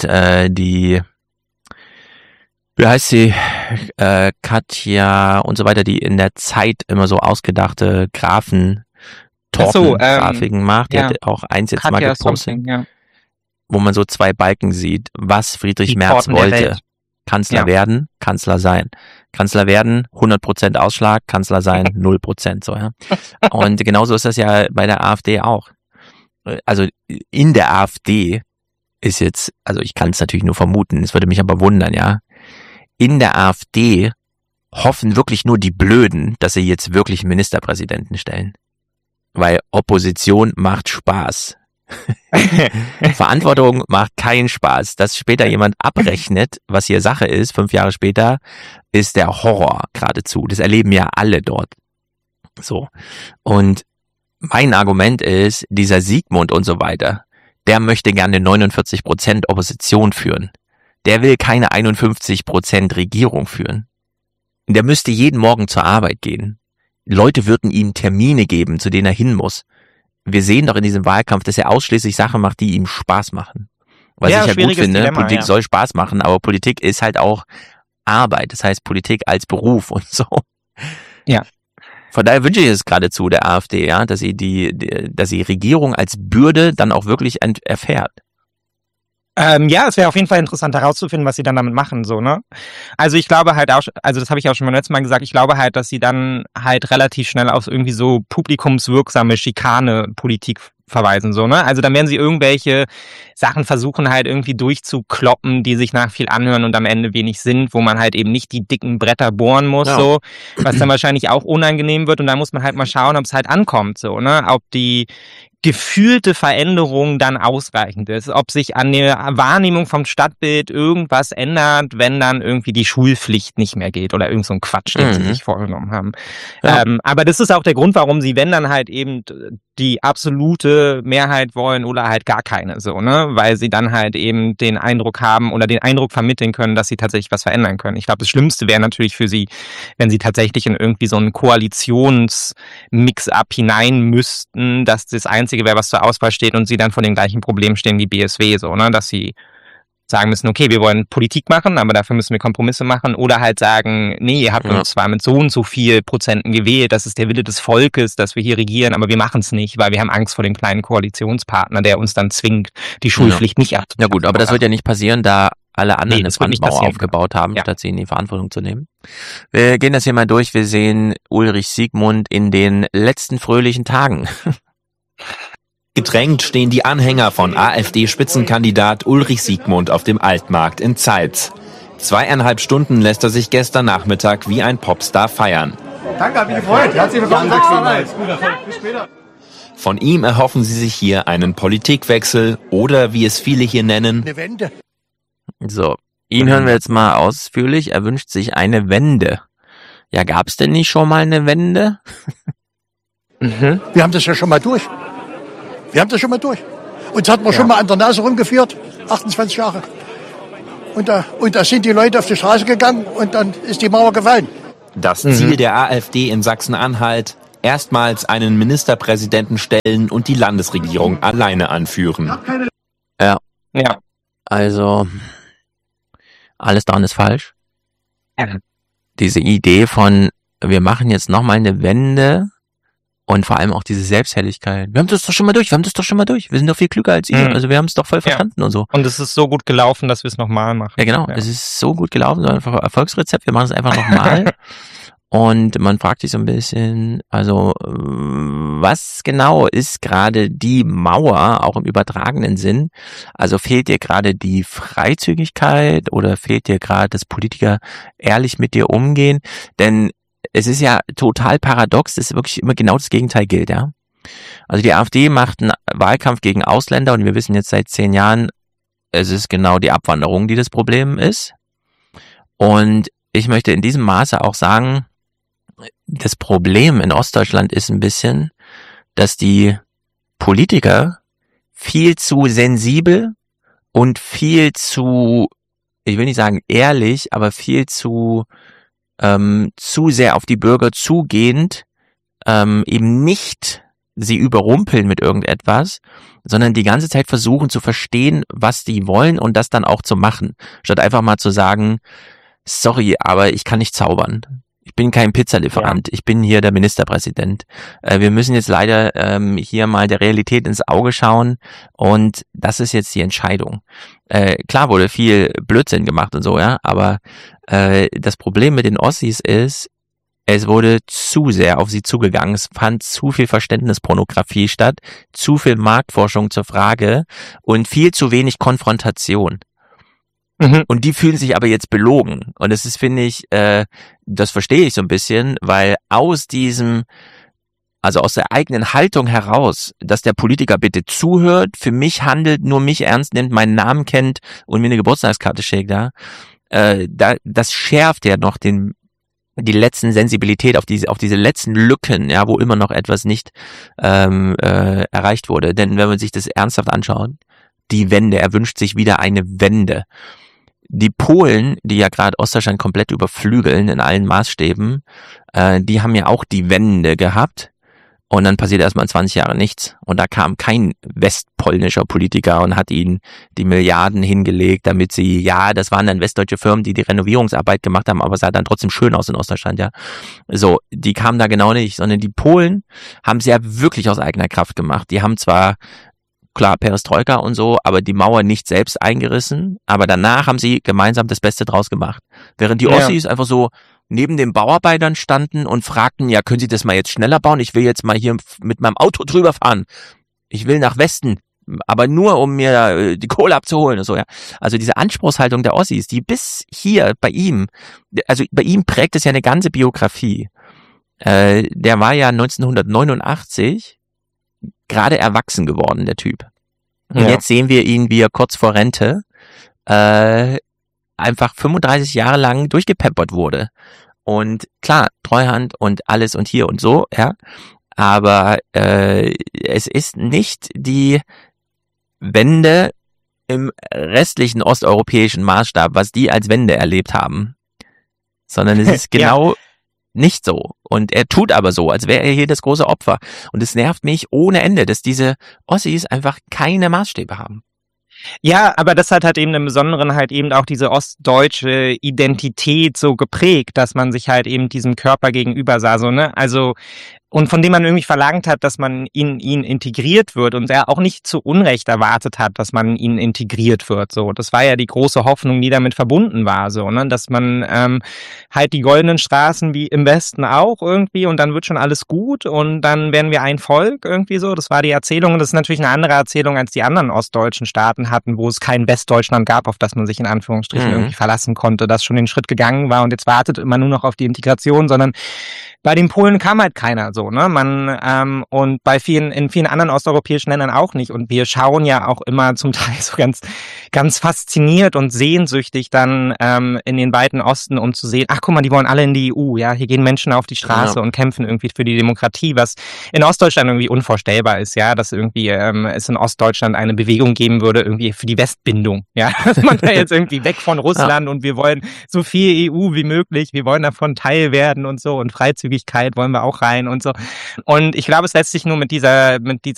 wie heißt sie, Katja und so weiter, die in der Zeit immer so ausgedachte Grafiken macht. Die hat auch eins jetzt Katja mal gepostet, wo man so 2 Balken sieht, was Friedrich Merz wollte. Kanzler werden, Kanzler sein. Kanzler werden, 100% Ausschlag, Kanzler sein, 0%, so, ja. Und genauso ist das ja bei der AfD auch. Also in der AfD ist jetzt, also ich kann es natürlich nur vermuten, es würde mich aber wundern, ja. In der AfD hoffen wirklich nur die Blöden, dass sie jetzt wirklich einen Ministerpräsidenten stellen. Weil Opposition macht Spaß. Verantwortung macht keinen Spaß. Dass später jemand abrechnet, was hier Sache ist, 5 Jahre später, ist der Horror geradezu. Das erleben ja alle dort. So. Und mein Argument ist, dieser Siegmund und so weiter, der möchte gerne 49% Opposition führen. Der will keine 51% Regierung führen. Der müsste jeden Morgen zur Arbeit gehen. Leute würden ihm Termine geben, zu denen er hin muss. Wir sehen doch in diesem Wahlkampf, dass er ausschließlich Sachen macht, die ihm Spaß machen. Was ich ja gut finde, Dilemma, Politik soll Spaß machen, aber Politik ist halt auch Arbeit. Das heißt Politik als Beruf und so. Ja. Von daher wünsche ich es geradezu der AfD, ja, dass sie Regierung als Bürde dann auch wirklich erfährt. Ja, es wäre auf jeden Fall interessant herauszufinden, was sie dann damit machen, so, ne? Also ich glaube halt auch, also das habe ich auch schon beim letzten Mal gesagt, ich glaube halt, dass sie dann halt relativ schnell auf irgendwie so publikumswirksame Schikane-Politik verweisen, so, ne? Also dann werden sie irgendwelche Sachen versuchen halt irgendwie durchzukloppen, die sich nach viel anhören und am Ende wenig sind, wo man halt eben nicht die dicken Bretter bohren muss, ja. So, was dann wahrscheinlich auch unangenehm wird und da muss man halt mal schauen, ob es halt ankommt, so, ne? Ob die gefühlte Veränderung dann ausreichend ist, ob sich an der Wahrnehmung vom Stadtbild irgendwas ändert, wenn dann irgendwie die Schulpflicht nicht mehr geht oder irgend so ein Quatsch, den sie sich vorgenommen haben. Ja. Aber das ist auch der Grund, warum sie, wenn dann halt eben die absolute Mehrheit wollen oder halt gar keine, so, ne, weil sie dann halt eben den Eindruck haben oder den Eindruck vermitteln können, dass sie tatsächlich was verändern können. Ich glaube, das Schlimmste wäre natürlich für sie, wenn sie tatsächlich in irgendwie so einen Koalitionsmix-up hinein müssten, dass das Einzige wäre, was zur Auswahl steht und sie dann vor den gleichen Problemen stehen wie BSW, so, ne, dass sie sagen müssen, okay, wir wollen Politik machen, aber dafür müssen wir Kompromisse machen oder halt sagen, nee, ihr habt uns zwar mit so und so viel Prozenten gewählt, das ist der Wille des Volkes, dass wir hier regieren, aber wir machen es nicht, weil wir haben Angst vor dem kleinen Koalitionspartner, der uns dann zwingt, die Schulpflicht nicht abzuschaffen. Ja gut, aber das wird ja nicht passieren, da alle anderen eine Brandmauer aufgebaut haben, statt sie in die Verantwortung zu nehmen. Wir gehen das hier mal durch, wir sehen Ulrich Siegmund in den letzten fröhlichen Tagen. Gedrängt stehen die Anhänger von AfD-Spitzenkandidat Ulrich Siegmund auf dem Altmarkt in Zeitz. 2,5 Stunden lässt er sich gestern Nachmittag wie ein Popstar feiern. Danke, hab mich gefreut. Herzlich willkommen. Bis später. Von ihm erhoffen sie sich hier einen Politikwechsel oder, wie es viele hier nennen, eine Wende. So, ihn hören wir jetzt mal ausführlich. Er wünscht sich eine Wende. Ja, gab's denn nicht schon mal eine Wende? Wir haben das ja schon mal durch. Uns hat man schon mal an der Nase rumgeführt, 28 Jahre. Und da sind die Leute auf die Straße gegangen und dann ist die Mauer gefallen. Das Ziel der AfD in Sachsen-Anhalt, erstmals einen Ministerpräsidenten stellen und die Landesregierung alleine anführen. Ja. Also, alles daran ist falsch. Diese Idee von, wir machen jetzt nochmal eine Wende, und vor allem auch diese Selbstherrlichkeit. Wir haben das doch schon mal durch. Wir sind doch viel klüger als ihr. Also wir haben es doch voll verstanden und so. Und es ist so gut gelaufen, dass wir es nochmal machen. Ja, genau. Es ist so gut gelaufen, so einfach Erfolgsrezept. Wir machen es einfach nochmal. Und man fragt sich so ein bisschen, also was genau ist gerade die Mauer, auch im übertragenen Sinn? Also fehlt dir gerade die Freizügigkeit oder fehlt dir gerade, dass Politiker ehrlich mit dir umgehen? Denn es ist ja total paradox, dass wirklich immer genau das Gegenteil gilt, ja. Also die AfD macht einen Wahlkampf gegen Ausländer und wir wissen jetzt seit 10 Jahren, es ist genau die Abwanderung, die das Problem ist. Und ich möchte in diesem Maße auch sagen, das Problem in Ostdeutschland ist ein bisschen, dass die Politiker viel zu sensibel und viel zu, ich will nicht sagen ehrlich, aber viel zu sehr auf die Bürger zugehend, eben nicht sie überrumpeln mit irgendetwas, sondern die ganze Zeit versuchen zu verstehen, was die wollen und das dann auch zu machen, statt einfach mal zu sagen, sorry, aber ich kann nicht zaubern. Ich bin kein Pizzalieferant, ich bin hier der Ministerpräsident. Wir müssen jetzt leider hier mal der Realität ins Auge schauen und das ist jetzt die Entscheidung. Klar wurde viel Blödsinn gemacht und so, ja, aber das Problem mit den Ossis ist, Es wurde zu sehr auf sie zugegangen. Es fand zu viel Verständnispornografie statt, zu viel Marktforschung zur Frage und viel zu wenig Konfrontation. Und die fühlen sich aber jetzt belogen. Und das ist, finde ich, das verstehe ich so ein bisschen, weil aus der eigenen Haltung heraus, dass der Politiker bitte zuhört, für mich handelt, nur mich ernst nimmt, meinen Namen kennt und mir eine Geburtstagskarte schickt, ja, das schärft ja noch die letzten Sensibilität auf diese letzten Lücken, ja, wo immer noch etwas nicht erreicht wurde. Denn wenn man sich das ernsthaft anschaut, die Wende, er wünscht sich wieder eine Wende. Die Polen, die ja gerade Ostdeutschland komplett überflügeln in allen Maßstäben, die haben ja auch die Wende gehabt. Und dann passiert erstmal 20 Jahre nichts. Und da kam kein westpolnischer Politiker und hat ihnen die Milliarden hingelegt, damit sie, ja, das waren dann westdeutsche Firmen, die Renovierungsarbeit gemacht haben, aber es sah dann trotzdem schön aus in Ostdeutschland, ja. So, die kamen da genau nicht, sondern die Polen haben es ja wirklich aus eigener Kraft gemacht. Die haben zwar, klar, Perestroika und so, aber die Mauer nicht selbst eingerissen, aber danach haben sie gemeinsam das Beste draus gemacht. Während die Ossis einfach so neben den Bauarbeitern standen und fragten, ja, können Sie das mal jetzt schneller bauen? Ich will jetzt mal hier mit meinem Auto drüber fahren. Ich will nach Westen, aber nur, um mir die Kohle abzuholen und so, ja. Also diese Anspruchshaltung der Ossis, die bis hier bei ihm prägt es ja eine ganze Biografie. Der war ja 1989 gerade erwachsen geworden, der Typ. Und jetzt sehen wir ihn, wie er kurz vor Rente einfach 35 Jahre lang durchgepeppert wurde. Und klar, Treuhand und alles und hier und so, ja. Aber es ist nicht die Wende im restlichen osteuropäischen Maßstab, was die als Wende erlebt haben. Sondern es ist genau nicht so. Und er tut aber so, als wäre er hier das große Opfer. Und es nervt mich ohne Ende, dass diese Ossis einfach keine Maßstäbe haben. Ja, aber das hat halt eben im Besonderen halt eben auch diese ostdeutsche Identität so geprägt, dass man sich halt eben diesem Körper gegenüber sah, so, ne? Also, und von dem man irgendwie verlangt hat, dass man in ihn integriert wird und er auch nicht zu Unrecht erwartet hat, dass man in ihn integriert wird, so. Das war ja die große Hoffnung, die damit verbunden war, so, ne? Dass man halt die goldenen Straßen wie im Westen auch irgendwie und dann wird schon alles gut und dann werden wir ein Volk irgendwie so. Das war die Erzählung und das ist natürlich eine andere Erzählung, als die anderen ostdeutschen Staaten hatten, wo es kein Westdeutschland gab, auf das man sich in Anführungsstrichen irgendwie verlassen konnte, das schon den Schritt gegangen war und jetzt wartet immer nur noch auf die Integration, sondern bei den Polen kam halt keiner so, ne? Und in vielen anderen osteuropäischen Ländern auch nicht. Und wir schauen ja auch immer zum Teil so ganz fasziniert und sehnsüchtig dann in den weiten Osten, um zu sehen, ach guck mal, die wollen alle in die EU, ja, hier gehen Menschen auf die Straße und kämpfen irgendwie für die Demokratie, was in Ostdeutschland irgendwie unvorstellbar ist, ja, dass irgendwie es in Ostdeutschland eine Bewegung geben würde, irgendwie für die Westbindung, ja, dass man da jetzt irgendwie weg von Russland und wir wollen so viel EU wie möglich, wir wollen davon Teil werden und so und Freizügigkeit wollen wir auch rein und so. Und ich glaube, es lässt sich nur mit dieser